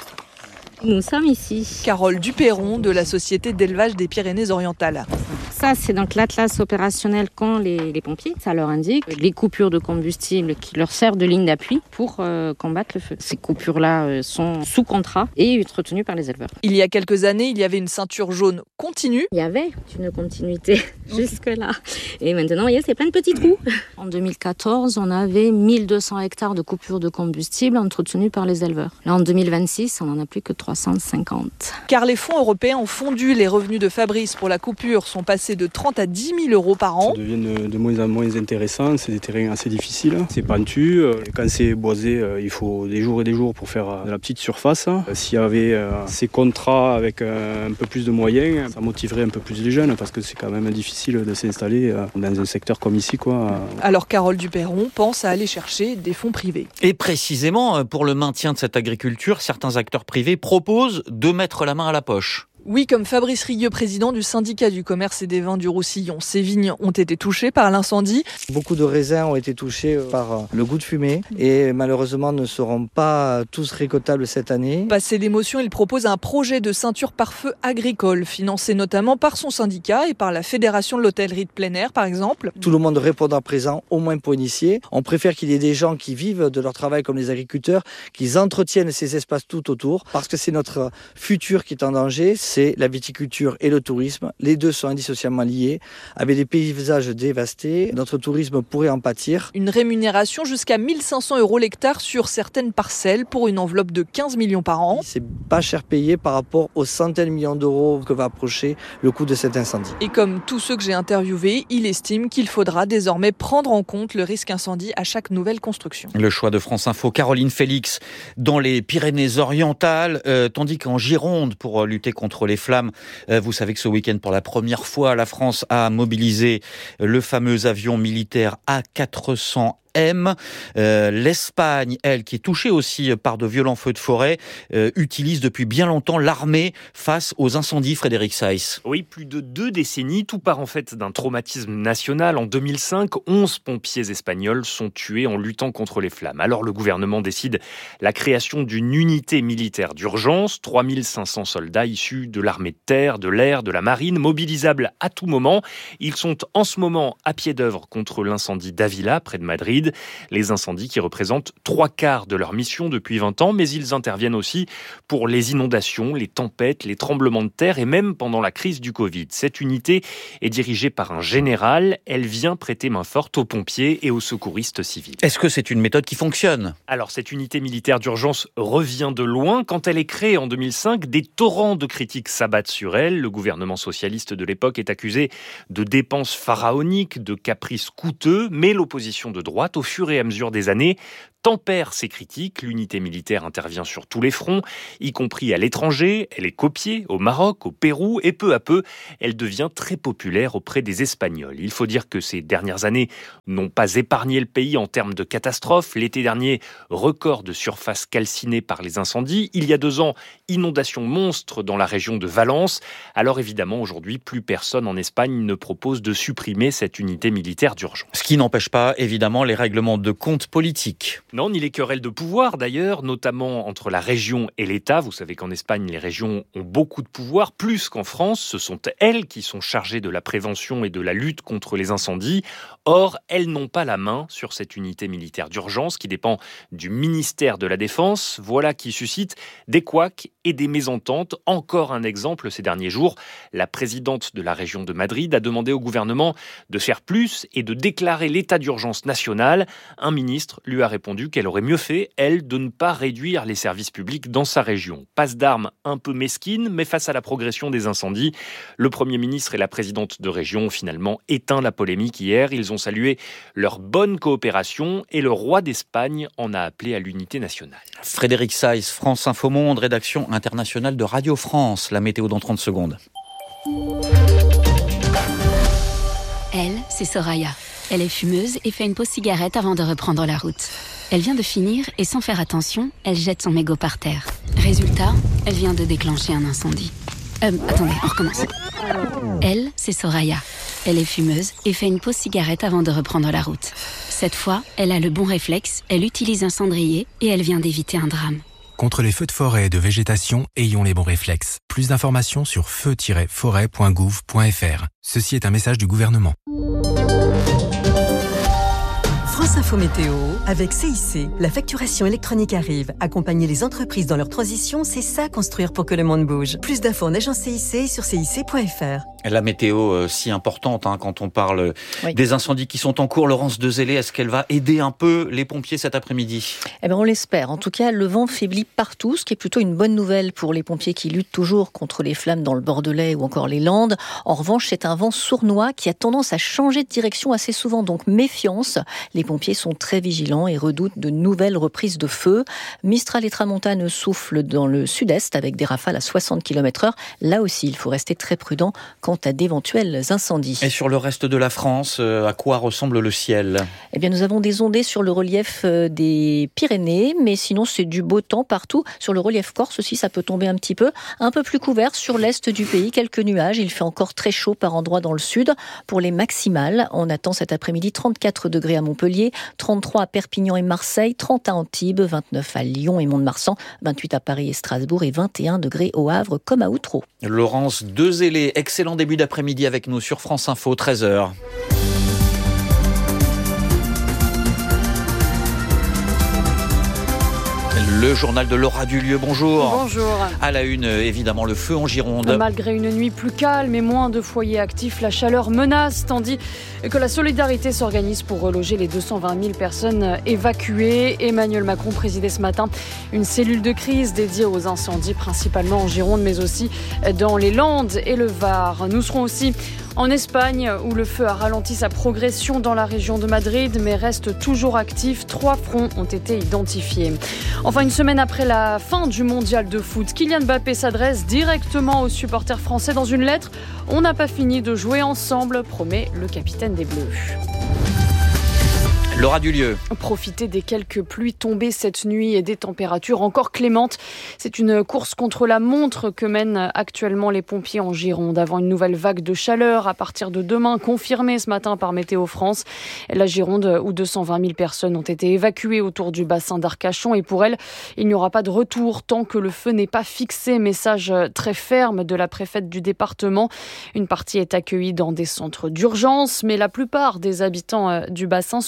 Nous sommes ici. Carole Duperron de la Société d'élevage des Pyrénées-Orientales. Ça, c'est donc l'atlas opérationnel qu'ont les, les pompiers. Ça leur indique les coupures de combustible qui leur servent de ligne d'appui pour euh, combattre le feu. Ces coupures-là euh, sont sous contrat et entretenues par les éleveurs. Il y a quelques années, il y avait une ceinture jaune continue. Il y avait une continuité jusque-là. Et maintenant, vous voyez, c'est plein de petits trous. En deux mille quatorze, on avait mille deux cents hectares de coupures de combustible entretenues par les éleveurs. Là, en deux mille vingt-six, on n'en a plus que trois cent cinquante. Car les fonds européens ont fondu. Les revenus de Fabrice pour la coupure sont passés de trente à dix mille euros par an. Ça devient de moins en moins intéressant. C'est des terrains assez difficiles. C'est pentu. Quand c'est boisé, il faut des jours et des jours pour faire de la petite surface. S'il y avait ces contrats avec un peu plus de moyens, ça motiverait un peu plus les jeunes parce que c'est quand même difficile de s'installer dans un secteur comme ici, quoi. Alors Carole Duperron pense à aller chercher des fonds privés. Et précisément, pour le maintien de cette agriculture, certains acteurs privés proposent de mettre la main à la poche. Oui, comme Fabrice Rieux, président du syndicat du commerce et des vins du Roussillon. Ces vignes ont été touchées par l'incendie. Beaucoup de raisins ont été touchés par le goût de fumée et malheureusement ne seront pas tous récoltables cette année. Passé l'émotion, il propose un projet de ceinture pare-feu agricole, financé notamment par son syndicat et par la Fédération de l'hôtellerie de plein air, par exemple. Tout le monde répondra présent, au moins pour initier. On préfère qu'il y ait des gens qui vivent de leur travail comme les agriculteurs, qu'ils entretiennent ces espaces tout autour, parce que c'est notre futur qui est en danger. C'est la viticulture et le tourisme. Les deux sont indissociablement liés. Avec des paysages dévastés, notre tourisme pourrait en pâtir. Une rémunération jusqu'à mille cinq cents euros l'hectare sur certaines parcelles pour une enveloppe de quinze millions par an. C'est pas cher payé par rapport aux centaines de millions d'euros que va approcher le coût de cet incendie. Et comme tous ceux que j'ai interviewés, il estime qu'il faudra désormais prendre en compte le risque incendie à chaque nouvelle construction. Le choix de France Info, Caroline Félix, dans les Pyrénées-Orientales, euh, tandis qu'en Gironde, pour lutter contre les flammes, euh, vous savez que ce week-end, pour la première fois, la France a mobilisé le fameux avion militaire A quatre cents M. Euh, L'Espagne, elle, qui est touchée aussi par de violents feux de forêt, euh, utilise depuis bien longtemps l'armée face aux incendies. Frédéric Saïs. Oui, plus de deux décennies. Tout part en fait d'un traumatisme national. En deux mille cinq, onze pompiers espagnols sont tués en luttant contre les flammes. Alors le gouvernement décide la création d'une unité militaire d'urgence. trois mille cinq cents soldats issus de l'armée de terre, de l'air, de la marine, mobilisables à tout moment. Ils sont en ce moment à pied d'œuvre contre l'incendie d'Avila, près de Madrid. Madrid. Les incendies qui représentent trois quarts de leur mission depuis vingt ans, mais ils interviennent aussi pour les inondations, les tempêtes, les tremblements de terre et même pendant la crise du Covid. Cette unité est dirigée par un général. Elle vient prêter main forte aux pompiers et aux secouristes civils. Est-ce que c'est une méthode qui fonctionne ? Alors, cette unité militaire d'urgence revient de loin. Quand elle est créée en deux mille cinq, des torrents de critiques s'abattent sur elle. Le gouvernement socialiste de l'époque est accusé de dépenses pharaoniques, de caprices coûteux, mais l'opposition de droite, au fur et à mesure des années, tempère ces critiques. L'unité militaire intervient sur tous les fronts, y compris à l'étranger. Elle est copiée au Maroc, au Pérou, et peu à peu, elle devient très populaire auprès des Espagnols. Il faut dire que ces dernières années n'ont pas épargné le pays en termes de catastrophes. L'été dernier, record de surface calcinée par les incendies. Il y a deux ans, inondation monstre dans la région de Valence. Alors évidemment, aujourd'hui, plus personne en Espagne ne propose de supprimer cette unité militaire d'urgence. Ce qui n'empêche pas, évidemment, les règlements de compte politiques. Non, ni les querelles de pouvoir d'ailleurs, notamment entre la région et l'État. Vous savez qu'en Espagne, les régions ont beaucoup de pouvoir, plus qu'en France. Ce sont elles qui sont chargées de la prévention et de la lutte contre les incendies. Or, elles n'ont pas la main sur cette unité militaire d'urgence qui dépend du ministère de la Défense. Voilà qui suscite des couacs et des mésententes. Encore un exemple ces derniers jours. La présidente de la région de Madrid a demandé au gouvernement de faire plus et de déclarer l'état d'urgence national. Un ministre lui a répondu qu'elle aurait mieux fait, elle, de ne pas réduire les services publics dans sa région. Passe d'armes un peu mesquine, mais face à la progression des incendies, le Premier ministre et la présidente de région ont finalement éteint la polémique hier. Ils ont salué leur bonne coopération et le roi d'Espagne en a appelé à l'unité nationale. Frédéric Saïs, France Info Monde, rédaction internationale de Radio France. La météo dans trente secondes. Elle, c'est Soraya. Elle est fumeuse et fait une pause cigarette avant de reprendre la route. Elle vient de finir et sans faire attention, elle jette son mégot par terre. Résultat, elle vient de déclencher un incendie. Euh, attendez, on recommence. Elle, c'est Soraya. Elle est fumeuse et fait une pause cigarette avant de reprendre la route. Cette fois, elle a le bon réflexe, elle utilise un cendrier et elle vient d'éviter un drame. Contre les feux de forêt et de végétation, ayons les bons réflexes. Plus d'informations sur feu tiret forêt point gouv point f r. Ceci est un message du gouvernement. France Info Météo, avec C I C, la facturation électronique arrive. Accompagner les entreprises dans leur transition, c'est ça construire pour que le monde bouge. Plus d'infos en agence C I C sur C I C point F R. La météo euh, si importante hein, quand on parle oui. des incendies qui sont en cours. Laurence Dezélé, est-ce qu'elle va aider un peu les pompiers cet après-midi ? Eh ben on l'espère. En tout cas, le vent faiblit partout, ce qui est plutôt une bonne nouvelle pour les pompiers qui luttent toujours contre les flammes dans le Bordelais ou encore les Landes. En revanche, c'est un vent sournois qui a tendance à changer de direction assez souvent, donc méfiance. Les pompiers sont très vigilants et redoutent de nouvelles reprises de feu. Mistral et tramontane soufflent dans le sud-est avec des rafales à soixante kilomètres heure. Là aussi, il faut rester très prudent quant à d'éventuels incendies. Et sur le reste de la France, à quoi ressemble le ciel ? Eh bien, nous avons des ondées sur le relief des Pyrénées, mais sinon c'est du beau temps partout. Sur le relief corse aussi, ça peut tomber un petit peu. Un peu plus couvert sur l'est du pays, quelques nuages. Il fait encore très chaud par endroits dans le sud. Pour les maximales, on attend cet après-midi trente-quatre degrés à Montpellier, trente-trois à Perpignan et Marseille, trente à Antibes, vingt-neuf à Lyon et Mont-de-Marsan, vingt-huit à Paris et Strasbourg et vingt et un degrés au Havre comme à Outreau. Laurence Dezélé, excellent début d'après-midi avec nous sur France Info, treize heures. Le journal de Laura Dulieu, bonjour. Bonjour. À la une, évidemment, le feu en Gironde. Malgré une nuit plus calme et moins de foyers actifs, la chaleur menace, tandis que la solidarité s'organise pour reloger les deux cent vingt mille personnes évacuées. Emmanuel Macron présidait ce matin une cellule de crise dédiée aux incendies, principalement en Gironde, mais aussi dans les Landes et le Var. Nous serons aussi en Espagne, où le feu a ralenti sa progression dans la région de Madrid, mais reste toujours actif. Trois fronts ont été identifiés. Enfin, une semaine après la fin du mondial de foot, Kylian Mbappé s'adresse directement aux supporters français dans une lettre. On n'a pas fini de jouer ensemble, promet le capitaine des Bleus. Laura Dulieu. Profiter des quelques pluies tombées cette nuit et des températures encore clémentes. C'est une course contre la montre que mènent actuellement les pompiers en Gironde. Avant une nouvelle vague de chaleur à partir de demain, confirmée ce matin par Météo France. La Gironde, où deux cent vingt mille personnes ont été évacuées autour du bassin d'Arcachon. Et pour elles, il n'y aura pas de retour tant que le feu n'est pas fixé. Message très ferme de la préfète du département. Une partie est accueillie dans des centres d'urgence, mais la plupart des habitants du bassin sont allés se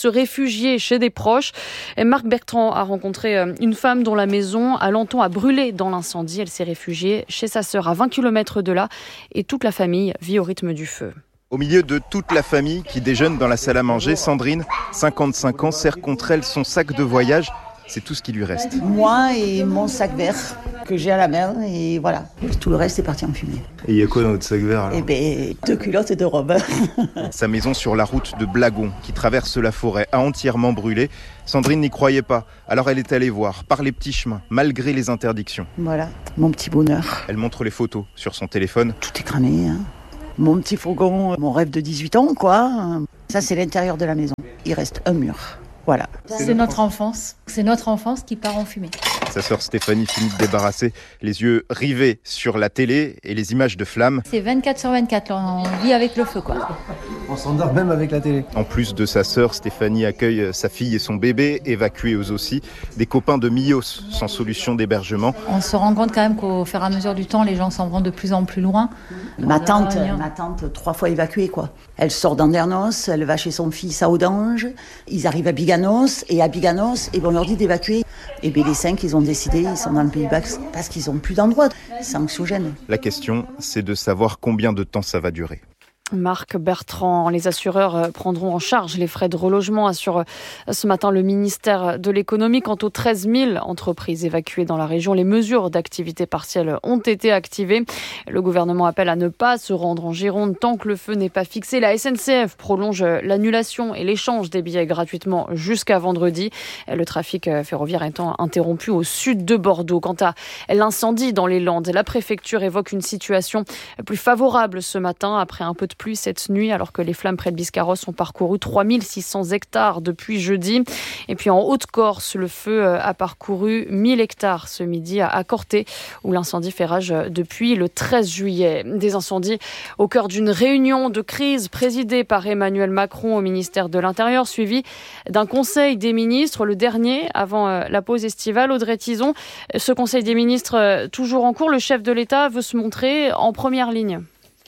se réfugier chez des proches. Et Marc Bertrand a rencontré une femme dont la maison à Lanton a brûlé dans l'incendie. Elle s'est réfugiée chez sa sœur à vingt kilomètres de là et toute la famille vit au rythme du feu. Au milieu de toute la famille qui déjeune dans la salle à manger, Sandrine, cinquante-cinq ans, serre contre elle son sac de voyage. C'est tout ce qui lui reste. Moi et mon sac vert que j'ai à la main et voilà. Tout le reste est parti en fumée. Et il y a quoi dans votre sac vert alors ? Eh bien, deux culottes et deux robes. Sa maison sur la route de Blagon, qui traverse la forêt, a entièrement brûlé. Sandrine n'y croyait pas, alors elle est allée voir, par les petits chemins, malgré les interdictions. Voilà, mon petit bonheur. Elle montre les photos sur son téléphone. Tout est cramé, hein. Mon petit fourgon, mon rêve de dix-huit ans, quoi. Ça, c'est l'intérieur de la maison. Il reste un mur. Voilà. C'est notre enfance. C'est notre enfance qui part en fumée. Sa sœur Stéphanie finit de débarrasser, les yeux rivés sur la télé et les images de flammes. C'est vingt-quatre sur vingt-quatre, là, on vit avec le feu, quoi. On s'endort même avec la télé. En plus de sa sœur, Stéphanie accueille sa fille et son bébé, évacués eux aussi, des copains de Millos, sans solution d'hébergement. On se rend compte quand même qu'au fur et à mesure du temps, les gens s'en vont de plus en plus loin. Ma tante, ma tante, trois fois évacuée, quoi. Elle sort d'Andernos, elle va chez son fils à Audange, ils arrivent à Biganos, et à Biganos, et ben on leur dit d'évacuer. Et bien les cinq, ils ont décidé, ils sont dans le Pays Basque, parce qu'ils n'ont plus d'endroit. C'est anxiogène. La question, c'est de savoir combien de temps ça va durer. Marc Bertrand, les assureurs prendront en charge les frais de relogement, assure ce matin le ministère de l'économie. Quant aux treize mille entreprises évacuées dans la région, les mesures d'activité partielle ont été activées. Le gouvernement appelle à ne pas se rendre en Gironde tant que le feu n'est pas fixé. La S N C F prolonge l'annulation et l'échange des billets gratuitement jusqu'à vendredi. Le trafic ferroviaire étant interrompu au sud de Bordeaux. Quant à l'incendie dans les Landes, la préfecture évoque une situation plus favorable ce matin après un peu de pluie cette nuit, alors que les flammes près de Biscarrosse ont parcouru trois mille six cents hectares depuis jeudi. Et puis en Haute-Corse, le feu a parcouru mille hectares ce midi à Corté, où l'incendie fait rage depuis le treize juillet. Des incendies au cœur d'une réunion de crise présidée par Emmanuel Macron au ministère de l'Intérieur, suivie d'un conseil des ministres, le dernier avant la pause estivale. Audrey Tizon, ce conseil des ministres toujours en cours, le chef de l'État veut se montrer en première ligne.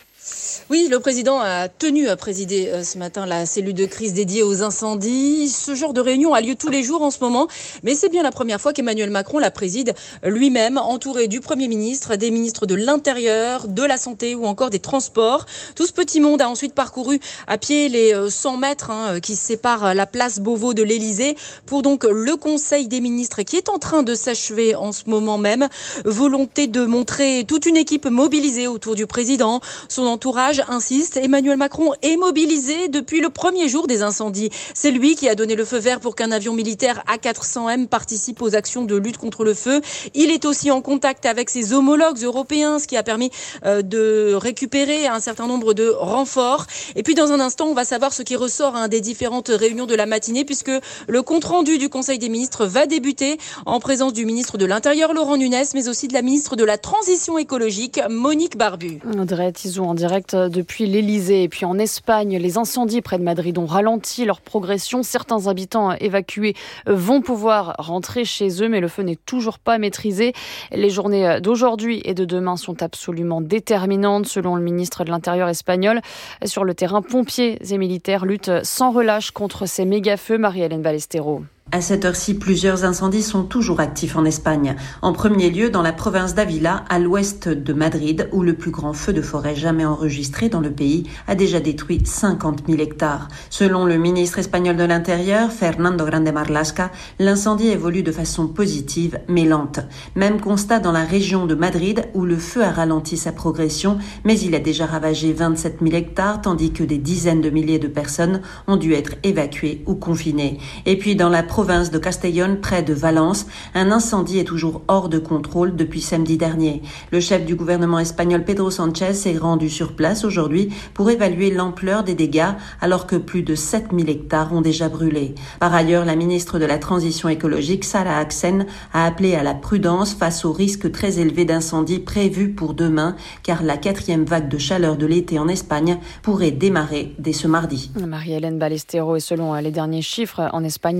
Oui, le président a tenu à présider ce matin la cellule de crise dédiée aux incendies. Ce genre de réunion a lieu tous les jours en ce moment, mais c'est bien la première fois qu'Emmanuel Macron la préside lui-même, entouré du Premier ministre, des ministres de l'Intérieur, de la Santé ou encore des Transports. Tout ce petit monde a ensuite parcouru à pied les cent mètres hein, qui séparent la place Beauvau de l'Élysée pour donc le Conseil des ministres qui est en train de s'achever en ce moment même. Volonté de montrer toute une équipe mobilisée autour du président, son entourage insiste, Emmanuel Macron est mobilisé depuis le premier jour des incendies. C'est lui qui a donné le feu vert pour qu'un avion militaire A quatre cents M participe aux actions de lutte contre le feu. Il est aussi en contact avec ses homologues européens, ce qui a permis euh, de récupérer un certain nombre de renforts. Et puis dans un instant, on va savoir ce qui ressort hein, des différentes réunions de la matinée, puisque le compte-rendu du Conseil des ministres va débuter en présence du ministre de l'Intérieur, Laurent Nunez, mais aussi de la ministre de la Transition écologique, Monique Barbu. Audrey Tizon en direct depuis l'Élysée. Et puis en Espagne, les incendies près de Madrid ont ralenti leur progression. Certains habitants évacués vont pouvoir rentrer chez eux, mais le feu n'est toujours pas maîtrisé. Les journées d'aujourd'hui et de demain sont absolument déterminantes, selon le ministre de l'Intérieur espagnol. Sur le terrain, pompiers et militaires luttent sans relâche contre ces méga-feux. Marie-Hélène Ballestero. À cette heure-ci, plusieurs incendies sont toujours actifs en Espagne. En premier lieu, dans la province d'Ávila, à l'ouest de Madrid, où le plus grand feu de forêt jamais enregistré dans le pays a déjà détruit cinquante mille hectares. Selon le ministre espagnol de l'Intérieur, Fernando Grande Marlaska, l'incendie évolue de façon positive, mais lente. Même constat dans la région de Madrid, où le feu a ralenti sa progression, mais il a déjà ravagé vingt-sept mille hectares, tandis que des dizaines de milliers de personnes ont dû être évacuées ou confinées. Et puis dans la province de Castellón, près de Valence, un incendie est toujours hors de contrôle depuis samedi dernier. Le chef du gouvernement espagnol Pedro Sánchez s'est rendu sur place aujourd'hui pour évaluer l'ampleur des dégâts, alors que plus de sept mille hectares ont déjà brûlé. Par ailleurs, la ministre de la Transition écologique, Sara Axen, a appelé à la prudence face au risque très élevé d'incendie prévu pour demain, car la quatrième vague de chaleur de l'été en Espagne pourrait démarrer dès ce mardi. Marie-Hélène Ballestero, et selon les derniers chiffres, en Espagne, plus de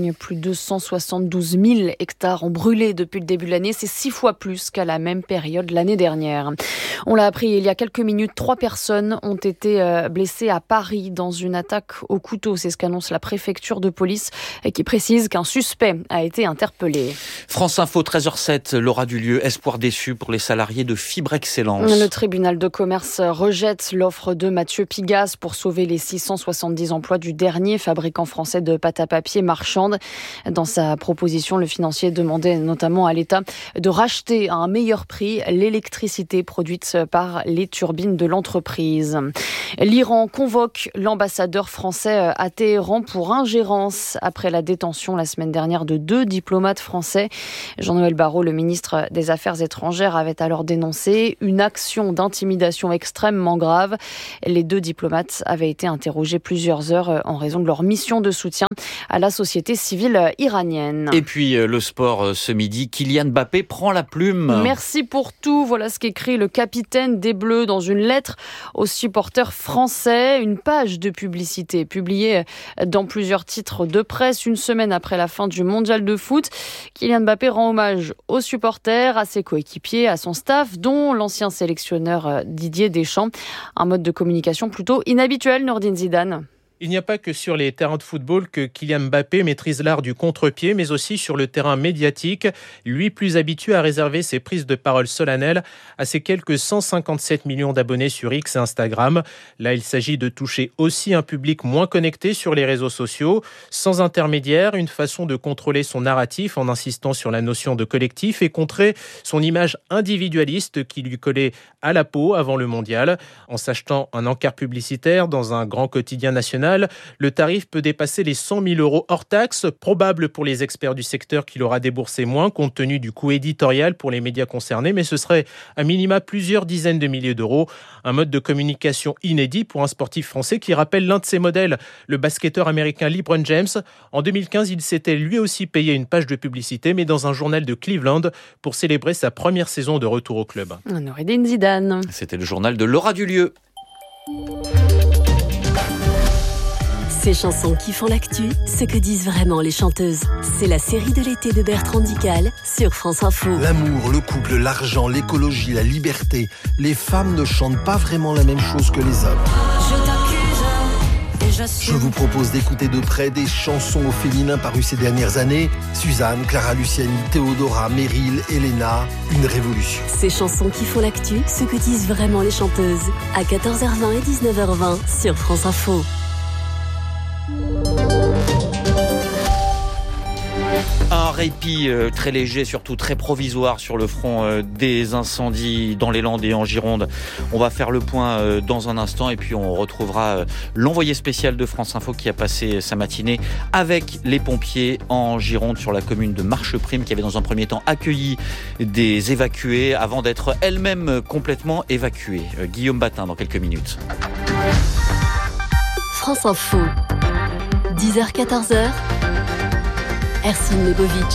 deux cent soixante-douze mille hectares ont brûlé depuis le début de l'année. C'est six fois plus qu'à la même période l'année dernière. On l'a appris il y a quelques minutes, trois personnes ont été blessées à Paris dans une attaque au couteau. C'est ce qu'annonce la préfecture de police et qui précise qu'un suspect a été interpellé. France Info, treize heures zéro sept, Laura Dulieu, espoir déçu pour les salariés de Fibre Excellence. Le tribunal de commerce rejette l'offre de Mathieu Pigasse pour sauver les six cent soixante-dix emplois du dernier fabricant français de pâte à papier Marchande. Dans sa proposition, le financier demandait notamment à l'État de racheter à un meilleur prix l'électricité produite par les turbines de l'entreprise. L'Iran convoque l'ambassadeur français à Téhéran pour ingérence après la détention la semaine dernière de deux diplomates français. Jean-Noël Barrot, le ministre des Affaires étrangères, avait alors dénoncé une action d'intimidation extrêmement grave. Les deux diplomates avaient été interrogés plusieurs heures en raison de leur mission de soutien à la société civile iranienne. Et puis le sport ce midi, Kylian Mbappé prend la plume. Merci pour tout. Voilà ce qu'écrit le capitaine des Bleus dans une lettre aux supporters français. Une page de publicité publiée dans plusieurs titres de presse une semaine après la fin du mondial de foot. Kylian Mbappé rend hommage aux supporters, à ses coéquipiers, à son staff, dont l'ancien sélectionneur Didier Deschamps. Un mode de communication plutôt inhabituel, Nordine Zidane. Il n'y a pas que sur les terrains de football que Kylian Mbappé maîtrise l'art du contre-pied, mais aussi sur le terrain médiatique. Lui, plus habitué à réserver ses prises de parole solennelles à ses quelques cent cinquante-sept millions d'abonnés sur X et Instagram. Là, il s'agit de toucher aussi un public moins connecté sur les réseaux sociaux. Sans intermédiaire, une façon de contrôler son narratif en insistant sur la notion de collectif et contrer son image individualiste qui lui collait à la peau avant le mondial. En s'achetant un encart publicitaire dans un grand quotidien national, le tarif peut dépasser les cent mille euros hors taxe, probable pour les experts du secteur qu'il aura déboursé moins compte tenu du coût éditorial pour les médias concernés, mais ce serait à minima plusieurs dizaines de milliers d'euros. Un mode de communication inédit pour un sportif français qui rappelle l'un de ses modèles, le basketteur américain LeBron James. En deux mille quinze, il s'était lui aussi payé une page de publicité, mais dans un journal de Cleveland pour célébrer sa première saison de retour au club. Nordine Zidane. C'était le journal de Laura Dulieu. Ces chansons qui font l'actu, ce que disent vraiment les chanteuses. C'est la série de l'été de Bertrand Dical sur France Info. L'amour, le couple, l'argent, l'écologie, la liberté. Les femmes ne chantent pas vraiment la même chose que les hommes. Je t'accuse et j'assume. Je vous propose d'écouter de près des chansons au féminin parues ces dernières années. Suzanne, Clara Luciani, Théodora, Meryl, Elena, une révolution. Ces chansons qui font l'actu, ce que disent vraiment les chanteuses. À quatorze heures vingt et dix-neuf heures vingt sur France Info. Un répit euh, très léger, surtout très provisoire sur le front euh, des incendies dans les Landes et en Gironde. On va faire le point euh, dans un instant et puis on retrouvera euh, l'envoyé spécial de France Info qui a passé sa matinée avec les pompiers en Gironde sur la commune de Marcheprime qui avait dans un premier temps accueilli des évacués avant d'être elle-même complètement évacuée. Euh, Guillaume Batin dans quelques minutes. France Info, dix heures quatorze heures. Ercine Lebovic.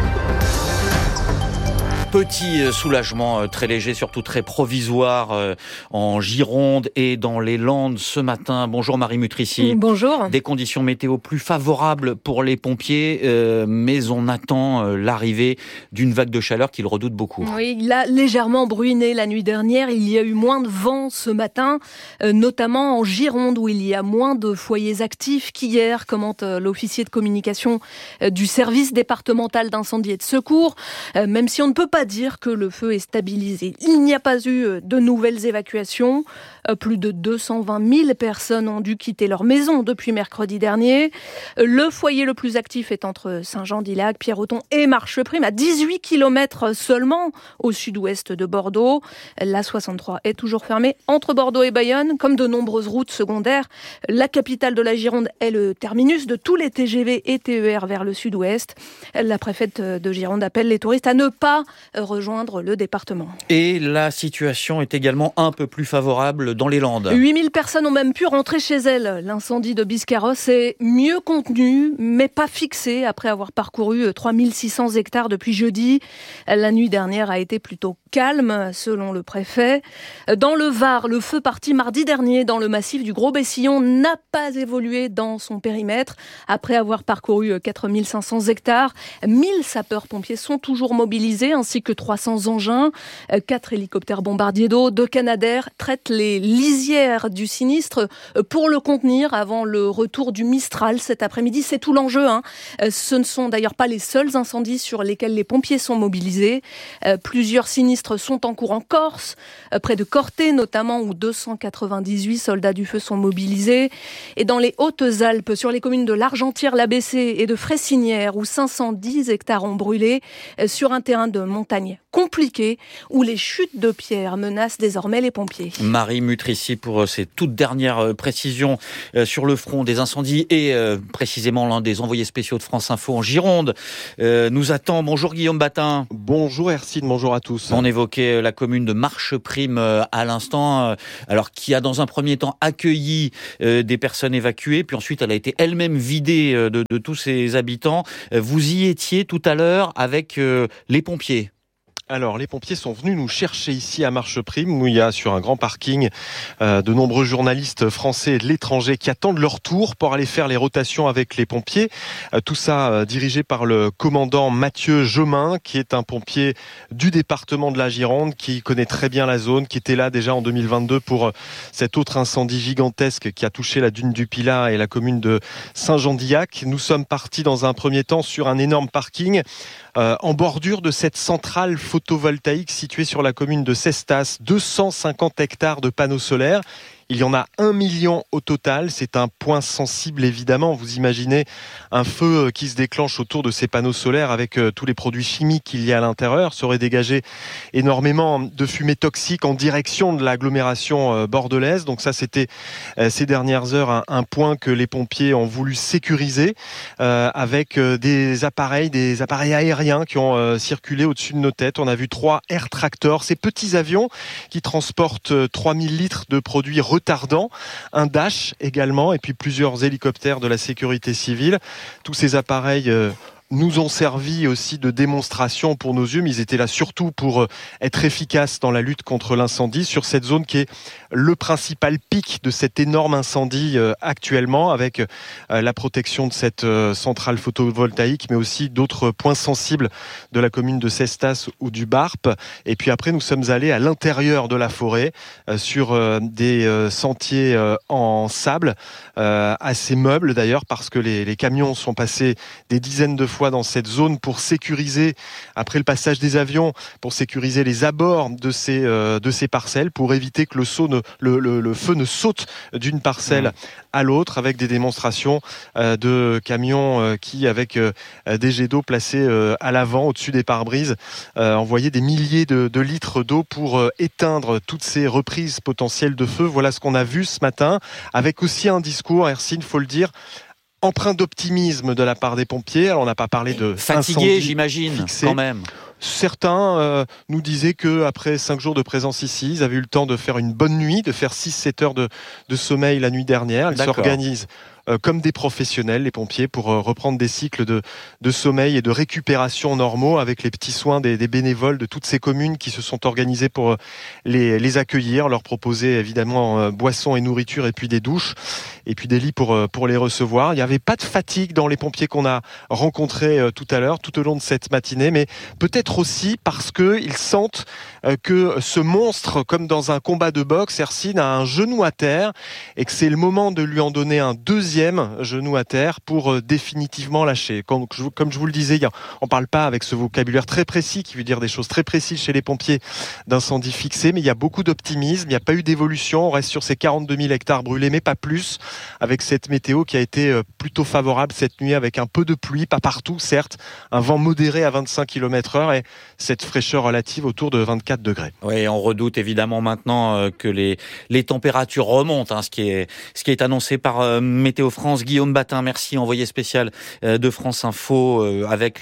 Petit soulagement très léger, surtout très provisoire en Gironde et dans les Landes ce matin. Bonjour Marie Mutrici. Bonjour. Des conditions météo plus favorables pour les pompiers, euh, mais on attend l'arrivée d'une vague de chaleur qu'ils redoutent beaucoup. Oui, il a légèrement bruiné la nuit dernière. Il y a eu moins de vent ce matin, euh, notamment en Gironde où il y a moins de foyers actifs qu'hier, commente euh, l'officier de communication euh, du service départemental d'incendie et de secours. Euh, même si on ne peut pas dire que le feu est stabilisé. Il n'y a pas eu de nouvelles évacuations. Plus de deux cent vingt mille personnes ont dû quitter leur maison depuis mercredi dernier. Le foyer le plus actif est entre Saint-Jean-d'Illac, Pierreton et Marcheprime, à dix-huit kilomètres seulement au sud-ouest de Bordeaux. La soixante-trois est toujours fermée entre Bordeaux et Bayonne, comme de nombreuses routes secondaires. La capitale de la Gironde est le terminus de tous les T G V et T E R vers le sud-ouest. La préfète de Gironde appelle les touristes à ne pas rejoindre le département. Et la situation est également un peu plus favorable dans les Landes. huit mille personnes ont même pu rentrer chez elles. L'incendie de Biscarrosse est mieux contenu, mais pas fixé après avoir parcouru trois mille six cents hectares depuis jeudi. La nuit dernière a été plutôt calme, selon le préfet. Dans le Var, le feu parti mardi dernier dans le massif du Gros-Bessillon n'a pas évolué dans son périmètre. Après avoir parcouru quatre mille cinq cents hectares, mille sapeurs-pompiers sont toujours mobilisés, ainsi que trois cents engins. Quatre hélicoptères bombardiers d'eau, deux Canadair traitent les lisières du sinistre pour le contenir avant le retour du Mistral cet après-midi. C'est tout l'enjeu, hein. Ce ne sont d'ailleurs pas les seuls incendies sur lesquels les pompiers sont mobilisés. Plusieurs sinistres sont en cours en Corse, près de Corté notamment, où deux cent quatre-vingt-dix-huit soldats du feu sont mobilisés. Et dans les Hautes-Alpes, sur les communes de l'Argentière-l'A B C et de Fressinière, où cinq cent dix hectares ont brûlé, sur un terrain de montagne compliqué, où les chutes de pierres menacent désormais les pompiers. Marie Mutrici pour ces toutes dernières précisions sur le front des incendies et précisément l'un des envoyés spéciaux de France Info en Gironde nous attend. Bonjour Guillaume Batin. Bonjour Hercine, bonjour à tous. On évoquait la commune de Marcheprime à l'instant, alors qui a dans un premier temps accueilli des personnes évacuées, puis ensuite elle a été elle-même vidée de, de tous ses habitants. Vous y étiez tout à l'heure avec les pompiers. Alors, les pompiers sont venus nous chercher ici à Marcheprime, où il y a sur un grand parking euh, de nombreux journalistes français et de l'étranger qui attendent leur tour pour aller faire les rotations avec les pompiers. Euh, tout ça euh, dirigé par le commandant Mathieu Gemin, qui est un pompier du département de la Gironde, qui connaît très bien la zone, qui était là déjà en deux mille vingt-deux pour euh, cet autre incendie gigantesque qui a touché la dune du Pilat et la commune de Saint-Jean-d'Illac. Nous sommes partis dans un premier temps sur un énorme parking euh, en bordure de cette centrale photovoltaïque située sur la commune de Cestas, deux cent cinquante hectares de panneaux solaires. Il y en a un million au total. C'est un point sensible, évidemment. Vous imaginez un feu qui se déclenche autour de ces panneaux solaires avec tous les produits chimiques qu'il y a à l'intérieur. Ça aurait dégagé énormément de fumée toxique en direction de l'agglomération bordelaise. Donc ça, c'était ces dernières heures un, un point que les pompiers ont voulu sécuriser euh, avec des appareils, des appareils aériens qui ont euh, circulé au-dessus de nos têtes. On a vu trois Air Tractor, ces petits avions qui transportent trois mille litres de produits retardant, un Dash également, et puis plusieurs hélicoptères de la sécurité civile. Tous ces appareils euh, nous ont servi aussi de démonstration pour nos yeux, mais ils étaient là surtout pour être efficaces dans la lutte contre l'incendie sur cette zone qui est le principal pic de cet énorme incendie actuellement, avec la protection de cette centrale photovoltaïque, mais aussi d'autres points sensibles de la commune de Cestas ou du Barp. Et puis après, nous sommes allés à l'intérieur de la forêt, sur des sentiers en sable, assez meubles d'ailleurs, parce que les, les camions sont passés des dizaines de fois dans cette zone pour sécuriser, après le passage des avions, pour sécuriser les abords de ces, euh, de ces parcelles, pour éviter que le, saut ne, le, le, le feu ne saute d'une parcelle à l'autre, avec des démonstrations euh, de camions euh, qui, avec euh, des jets d'eau placés euh, à l'avant, au-dessus des pare-brises, euh, envoyaient des milliers de, de litres d'eau pour euh, éteindre toutes ces reprises potentielles de feu. Voilà ce qu'on a vu ce matin, avec aussi un discours, Hercine, faut le dire, empreint d'optimisme de la part des pompiers. Alors, on n'a pas parlé de fatigués, j'imagine, fixé. Quand même. Certains euh, nous disaient qu'après cinq jours de présence ici, ils avaient eu le temps de faire une bonne nuit, de faire six sept heures de, de sommeil la nuit dernière. Ils s'organisent euh, comme des professionnels, les pompiers, pour euh, reprendre des cycles de, de sommeil et de récupération normaux, avec les petits soins des, des bénévoles de toutes ces communes qui se sont organisées pour euh, les, les accueillir, leur proposer évidemment euh, boissons et nourriture, et puis des douches, et puis des lits pour, euh, pour les recevoir. Il n'y avait pas de fatigue dans les pompiers qu'on a rencontrés euh, tout à l'heure, tout au long de cette matinée, mais peut-être aussi parce qu'ils sentent que ce monstre, comme dans un combat de boxe, Hercine, a un genou à terre, et que c'est le moment de lui en donner un deuxième genou à terre pour définitivement lâcher. Comme je, comme je vous le disais, on ne parle pas avec ce vocabulaire très précis qui veut dire des choses très précises chez les pompiers d'incendie fixé, mais il y a beaucoup d'optimisme, il n'y a pas eu d'évolution, on reste sur ces quarante-deux mille hectares brûlés, mais pas plus, avec cette météo qui a été plutôt favorable cette nuit, avec un peu de pluie, pas partout certes, un vent modéré à vingt-cinq kilomètres heure, et cette fraîcheur relative autour de vingt-quatre degrés. Oui, on redoute évidemment maintenant que les, les températures remontent, hein, ce, qui est, ce qui est annoncé par euh, Météo France. Guillaume Batin, merci, envoyé spécial euh, de France Info, euh, avec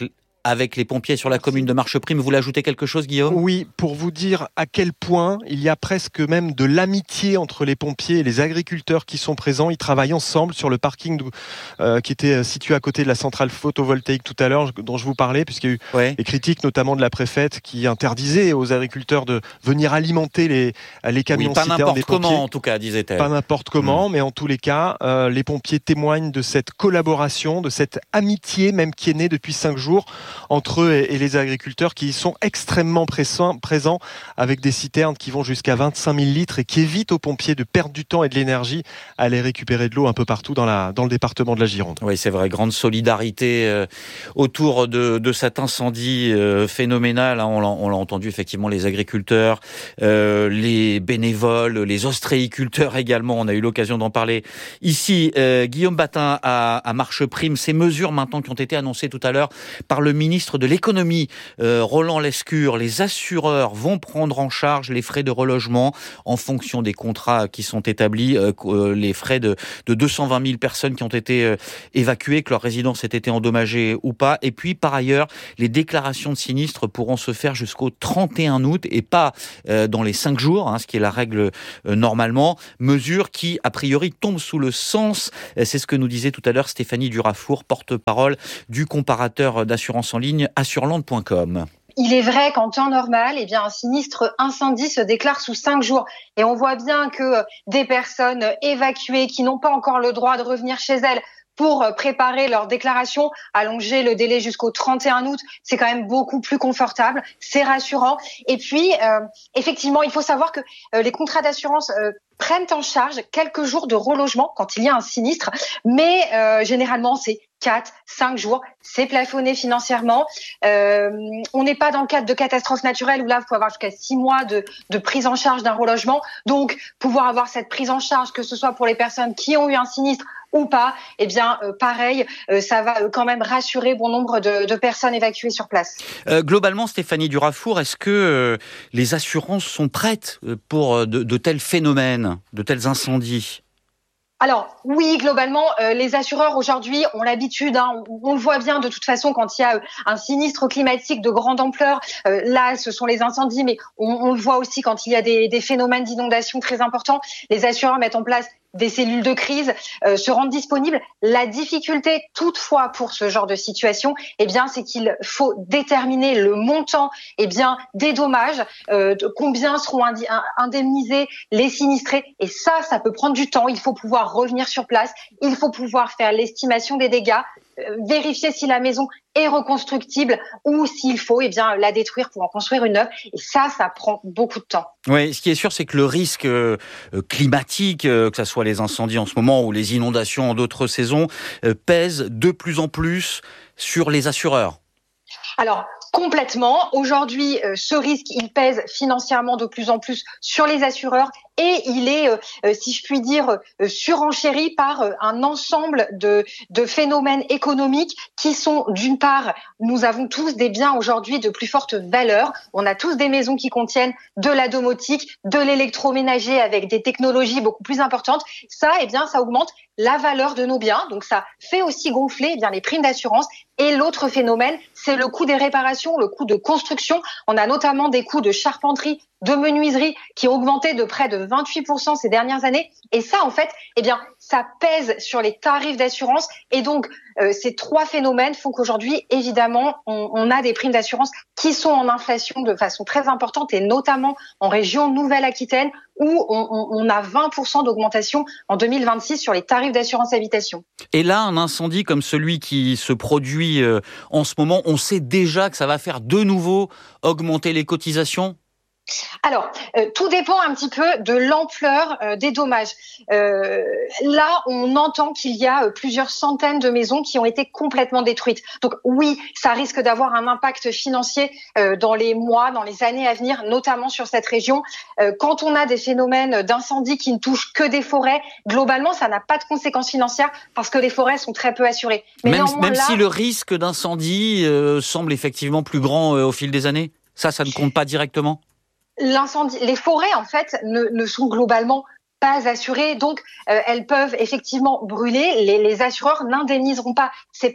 avec les pompiers sur la commune de Marcheprime. Vous voulez ajouter quelque chose, Guillaume ? Oui, pour vous dire à quel point il y a presque même de l'amitié entre les pompiers et les agriculteurs qui sont présents. Ils travaillent ensemble sur le parking euh, qui était situé à côté de la centrale photovoltaïque tout à l'heure, dont je vous parlais, puisqu'il y a eu ouais. des critiques notamment de la préfète qui interdisait aux agriculteurs de venir alimenter les, les camions oui, pas citernes n'importe des pompiers. Comment, en tout cas, disait-elle. Pas n'importe comment, mmh. mais en tous les cas, euh, les pompiers témoignent de cette collaboration, de cette amitié même qui est née depuis cinq jours entre eux et, et les agriculteurs qui y sont extrêmement pressants, présents avec des citernes qui vont jusqu'à vingt-cinq mille litres et qui évitent aux pompiers de perdre du temps et de l'énergie à aller récupérer de l'eau un peu partout dans, la, dans le département de la Gironde. Oui, c'est vrai, grande solidarité euh, autour de, de cet incendie euh, phénoménal. Hein, on, l'a, on l'a entendu, effectivement, les agriculteurs, euh, les bénévoles, les ostréiculteurs également. On a eu l'occasion d'en parler ici. Euh, Guillaume Batin à, à Marcheprime. Ces mesures maintenant qui ont été annoncées tout à l'heure par le ministre de l'économie, euh, Roland Lescure. Les assureurs vont prendre en charge les frais de relogement en fonction des contrats qui sont établis, euh, les frais de, de deux cent vingt mille personnes qui ont été euh, évacuées, que leur résidence ait été endommagée ou pas. Et puis, par ailleurs, les déclarations de sinistres pourront se faire jusqu'au trente et un août et pas euh, dans les cinq jours, hein, ce qui est la règle euh, normalement. Mesure qui, a priori, tombe sous le sens. Euh, c'est ce que nous disait tout à l'heure Stéphanie Durafour, porte-parole du comparateur d'assurance en ligne assureland point com. Il est vrai qu'en temps normal, eh bien, un sinistre incendie se déclare sous cinq jours. Et on voit bien que des personnes évacuées qui n'ont pas encore le droit de revenir chez elles pour préparer leur déclaration, allonger le délai jusqu'au trente et un août, c'est quand même beaucoup plus confortable, c'est rassurant. Et puis, euh, effectivement, il faut savoir que euh, les contrats d'assurance euh, prennent en charge quelques jours de relogement quand il y a un sinistre, mais euh, généralement, c'est quatre, cinq jours, c'est plafonné financièrement. Euh, on n'est pas dans le cadre de catastrophes naturelles où là, vous pouvez avoir jusqu'à six mois de, de prise en charge d'un relogement. Donc, pouvoir avoir cette prise en charge, que ce soit pour les personnes qui ont eu un sinistre ou pas, eh bien, euh, pareil, euh, ça va euh, quand même rassurer bon nombre de, de personnes évacuées sur place. Euh, globalement, Stéphanie Durafour, est-ce que euh, les assurances sont prêtes pour de, de tels phénomènes, de tels incendies ? Alors oui, globalement, euh, les assureurs aujourd'hui ont l'habitude, hein, on, on le voit bien de toute façon quand il y a euh, un sinistre climatique de grande ampleur, euh, là ce sont les incendies, mais on, on le voit aussi quand il y a des, des phénomènes d'inondation très importants, les assureurs mettent en place des cellules de crise, euh, se rendent disponibles. La difficulté toutefois pour ce genre de situation, eh bien, c'est qu'il faut déterminer le montant, eh bien, des dommages, euh, de combien seront indi- indemnisés les sinistrés. Et ça, ça peut prendre du temps. Il faut pouvoir revenir sur place. Il faut pouvoir faire l'estimation des dégâts, euh, vérifier si la maison est reconstructible ou s'il faut, eh bien, la détruire pour en construire une neuve. Et ça, ça prend beaucoup de temps. Oui, ce qui est sûr, c'est que le risque euh, climatique, euh, que ce soit les incendies en ce moment ou les inondations en d'autres saisons, euh, pèse de plus en plus sur les assureurs. Alors, complètement. Aujourd'hui, euh, ce risque, il pèse financièrement de plus en plus sur les assureurs et il est, euh, si je puis dire, euh, surenchéri par euh, un ensemble de, de phénomènes économiques qui sont, d'une part, nous avons tous des biens aujourd'hui de plus forte valeur. On a tous des maisons qui contiennent de la domotique, de l'électroménager avec des technologies beaucoup plus importantes. Ça, eh bien, ça augmente la valeur de nos biens. Donc, ça fait aussi gonfler eh bien, les primes d'assurance. Et l'autre phénomène, c'est le coût des réparations, le coût de construction. On a notamment des coûts de charpenterie, de menuiserie qui ont augmenté de près de vingt-huit pour cent ces dernières années. Et ça, en fait, eh bien, ça pèse sur les tarifs d'assurance. Et donc, euh, ces trois phénomènes font qu'aujourd'hui, évidemment, on, on a des primes d'assurance qui sont en inflation de façon très importante et notamment en région Nouvelle-Aquitaine où on, on, on a vingt pour cent d'augmentation en deux mille vingt-six sur les tarifs d'assurance habitation. Et là, un incendie comme celui qui se produit euh, en ce moment, on sait déjà que ça va faire de nouveau augmenter les cotisations ? Alors, euh, tout dépend un petit peu de l'ampleur euh, des dommages. Euh, là, on entend qu'il y a euh, plusieurs centaines de maisons qui ont été complètement détruites. Donc oui, ça risque d'avoir un impact financier euh, dans les mois, dans les années à venir, notamment sur cette région. Euh, quand on a des phénomènes d'incendie qui ne touchent que des forêts, globalement, ça n'a pas de conséquences financières parce que les forêts sont très peu assurées. Mais même même là, si le risque d'incendie euh, semble effectivement plus grand euh, au fil des années, ça, ça ne compte pas directement ? L'incendie, les forêts en fait ne, ne sont globalement pas assurées, donc euh, elles peuvent effectivement brûler. Les, les assureurs n'indemniseront pas ces pertes.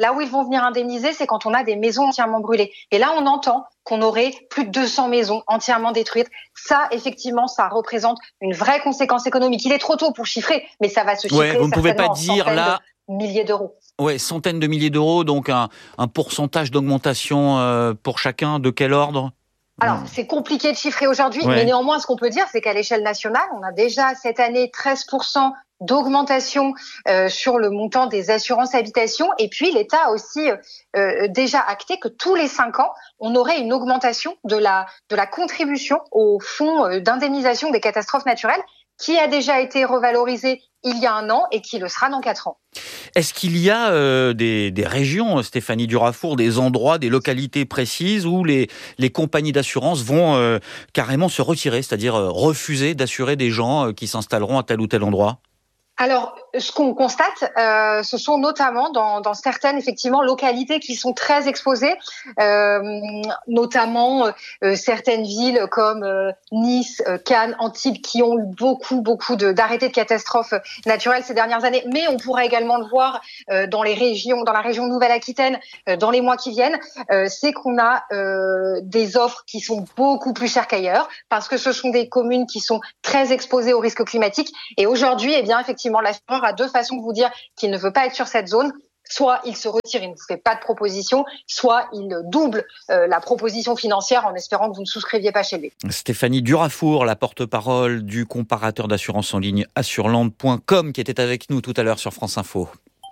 Là où ils vont venir indemniser, c'est quand on a des maisons entièrement brûlées. Et là, on entend qu'on aurait plus de deux cents maisons entièrement détruites. Ça, effectivement, ça représente une vraie conséquence économique. Il est trop tôt pour chiffrer, mais ça va se chiffrer ouais, vous ne pouvez pas en dire là de milliers d'euros. Ouais, centaines de milliers d'euros, donc un, un pourcentage d'augmentation euh, pour chacun. De quel ordre ? Alors, c'est compliqué de chiffrer aujourd'hui, ouais. mais néanmoins, ce qu'on peut dire, c'est qu'à l'échelle nationale, on a déjà cette année treize pour cent d'augmentation euh, sur le montant des assurances habitation. Et puis, l'État a aussi euh, déjà acté que tous les cinq ans, on aurait une augmentation de la, de la contribution au fonds euh, d'indemnisation des catastrophes naturelles, qui a déjà été revalorisé il y a un an et qui le sera dans quatre ans. Est-ce qu'il y a euh, des, des régions, Stéphanie Durafour, des endroits, des localités précises où les, les compagnies d'assurance vont euh, carrément se retirer, c'est-à-dire euh, refuser d'assurer des gens euh, qui s'installeront à tel ou tel endroit ? Alors, ce qu'on constate, euh, ce sont notamment dans, dans certaines effectivement localités qui sont très exposées, euh, notamment euh, certaines villes comme euh, Nice, euh, Cannes, Antibes, qui ont eu beaucoup, beaucoup de, d'arrêtés de catastrophes naturelles ces dernières années. Mais on pourra également le voir euh, dans les régions, dans la région Nouvelle-Aquitaine, euh, dans les mois qui viennent. Euh, c'est qu'on a euh, des offres qui sont beaucoup plus chères qu'ailleurs, parce que ce sont des communes qui sont très exposées aux risques climatiques. Et aujourd'hui, eh bien, effectivement, l'assureur a deux façons de vous dire qu'il ne veut pas être sur cette zone. Soit il se retire, il ne vous fait pas de proposition, soit il double euh, la proposition financière en espérant que vous ne souscriviez pas chez lui. Stéphanie Durafour, la porte-parole du comparateur d'assurance en ligne assureland point com, qui était avec nous tout à l'heure sur France Info.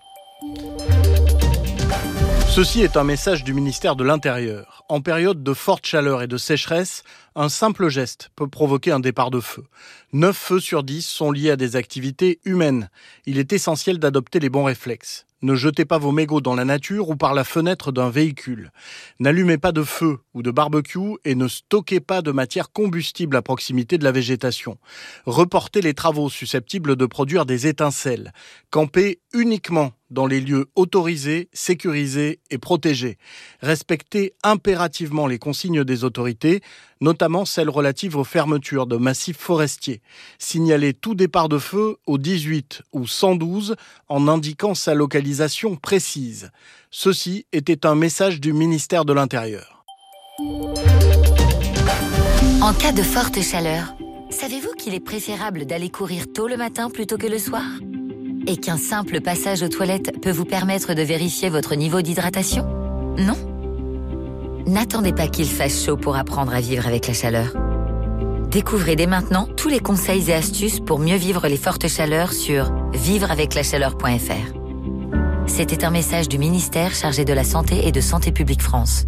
Ceci est un message du ministère de l'Intérieur. En période de forte chaleur et de sécheresse, un simple geste peut provoquer un départ de feu. neuf feux sur dix sont liés à des activités humaines. Il est essentiel d'adopter les bons réflexes. Ne jetez pas vos mégots dans la nature ou par la fenêtre d'un véhicule. N'allumez pas de feu ou de barbecue et ne stockez pas de matière combustible à proximité de la végétation. Reportez les travaux susceptibles de produire des étincelles. Campez uniquement dans les lieux autorisés, sécurisés et protégés. Respectez impérativement les consignes des autorités, notamment celles relatives aux fermetures de massifs forestiers. Signalez tout départ de feu au dix-huit ou cent douze en indiquant sa localisation précise. Ceci était un message du ministère de l'Intérieur. En cas de forte chaleur, savez-vous qu'il est préférable d'aller courir tôt le matin plutôt que le soir ? Et qu'un simple passage aux toilettes peut vous permettre de vérifier votre niveau d'hydratation ? Non ? N'attendez pas qu'il fasse chaud pour apprendre à vivre avec la chaleur. Découvrez dès maintenant tous les conseils et astuces pour mieux vivre les fortes chaleurs sur vivre avec la chaleur point f r. C'était un message du ministère chargé de la Santé et de Santé publique France.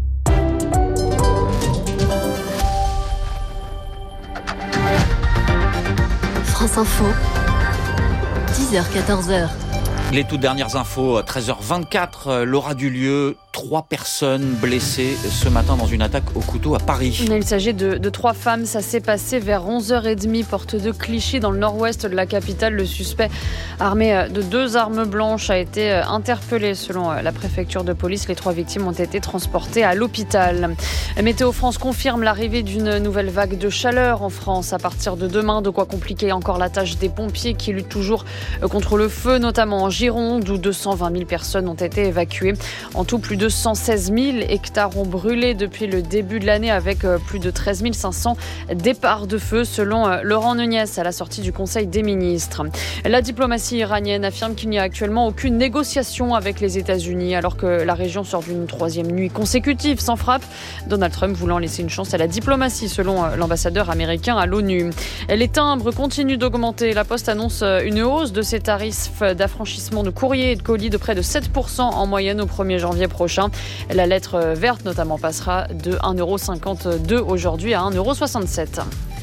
France Info, dix heures quatorze heures. Les toutes dernières infos, treize heures vingt-quatre, l'aura du lieu. Trois personnes blessées ce matin dans une attaque au couteau à Paris. Il s'agit de, de trois femmes. Ça s'est passé vers onze heures trente, porte de Clichy, dans le nord-ouest de la capitale. Le suspect, armé de deux armes blanches, a été interpellé selon la préfecture de police. Les trois victimes ont été transportées à l'hôpital. Météo France confirme l'arrivée d'une nouvelle vague de chaleur en France à partir de demain. De quoi compliquer encore la tâche des pompiers qui luttent toujours contre le feu, notamment en Gironde, où deux cent vingt mille personnes ont été évacuées. En tout, plus de cent seize mille hectares ont brûlé depuis le début de l'année, avec plus de treize mille cinq cents départs de feu, selon Laurent Nunez à la sortie du Conseil des ministres. La diplomatie iranienne affirme qu'il n'y a actuellement aucune négociation avec les États-Unis, alors que la région sort d'une troisième nuit consécutive sans frappe. Donald Trump voulant laisser une chance à la diplomatie, selon l'ambassadeur américain à l'ONU. Les timbres continuent d'augmenter. La Poste annonce une hausse de ses tarifs d'affranchissement de courrier et de colis de près de sept pour cent en moyenne au premier janvier prochain. La lettre verte notamment passera de un euro cinquante-deux aujourd'hui à un euro soixante-sept.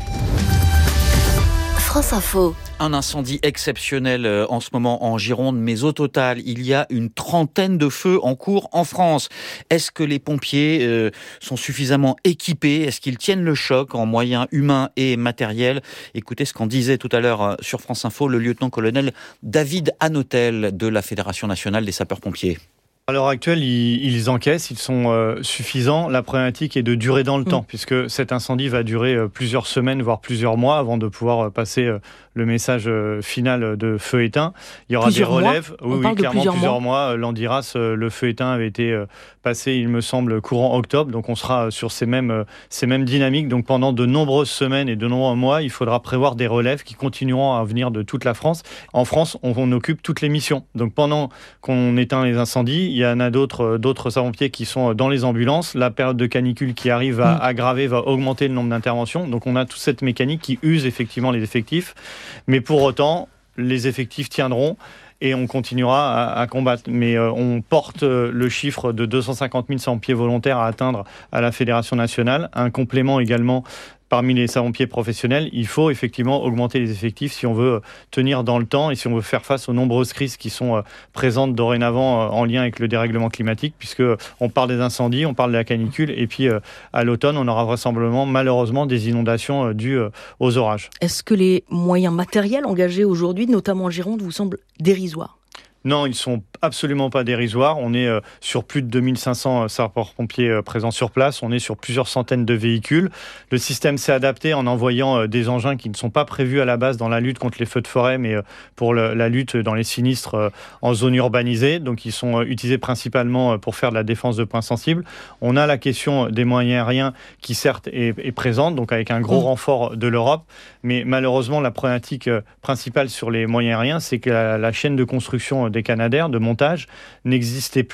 France Info. Un incendie exceptionnel en ce moment en Gironde, mais au total, il y a une trentaine de feux en cours en France. Est-ce que les pompiers euh, sont suffisamment équipés ? Est-ce qu'ils tiennent le choc en moyens humains et matériels ? Écoutez ce qu'en disait tout à l'heure sur France Info le lieutenant-colonel David Hanotel de la Fédération nationale des sapeurs-pompiers. À l'heure actuelle, ils, ils encaissent, ils sont euh, suffisants. La problématique est de durer dans le mmh. temps, puisque cet incendie va durer euh, plusieurs semaines, voire plusieurs mois, avant de pouvoir euh, passer euh, le message euh, final de feu éteint. Il y aura plusieurs des relèves. Mois. Oui, oui clairement, plusieurs, plusieurs mois. mois. Landiras, euh, le feu éteint avait été euh, passé, il me semble, courant octobre. Donc on sera sur ces mêmes, euh, ces mêmes dynamiques. Donc pendant de nombreuses semaines et de nombreux mois, il faudra prévoir des relèves qui continueront à venir de toute la France. En France, on, on occupe toutes les missions. Donc pendant qu'on éteint les incendies, il y en a d'autres, d'autres sapeurs-pompiers qui sont dans les ambulances. La période de canicule qui arrive va mmh. aggraver, va augmenter le nombre d'interventions. Donc on a toute cette mécanique qui use effectivement les effectifs. Mais pour autant, les effectifs tiendront et on continuera à, à combattre. Mais euh, on porte euh, le chiffre de deux cent cinquante mille sapeurs-pompiers volontaires à atteindre à la Fédération nationale. Un complément également parmi les sapeurs-pompiers professionnels. Il faut effectivement augmenter les effectifs si on veut tenir dans le temps et si on veut faire face aux nombreuses crises qui sont euh, présentes dorénavant euh, en lien avec le dérèglement climatique, puisque on parle des incendies, on parle de la canicule, et puis euh, à l'automne, on aura vraisemblablement, malheureusement, des inondations euh, dues euh, aux orages. Est-ce que les moyens matériels engagés aujourd'hui, notamment en Gironde, vous semblent dérisoires ? Non, ils ne sont absolument pas dérisoires. On est euh, sur plus de deux mille cinq cents sapeurs-pompiers euh, présents sur place. On est sur plusieurs centaines de véhicules. Le système s'est adapté en envoyant euh, des engins qui ne sont pas prévus à la base dans la lutte contre les feux de forêt, mais euh, pour le, la lutte dans les sinistres euh, en zone urbanisée. Donc, ils sont euh, utilisés principalement euh, pour faire de la défense de points sensibles. On a la question des moyens aériens qui, certes, est, est présente, donc avec un gros mmh. renfort de l'Europe. Mais malheureusement, la problématique euh, principale sur les moyens aériens, c'est que la, la chaîne de construction des Canadair, de montage, n'existait plus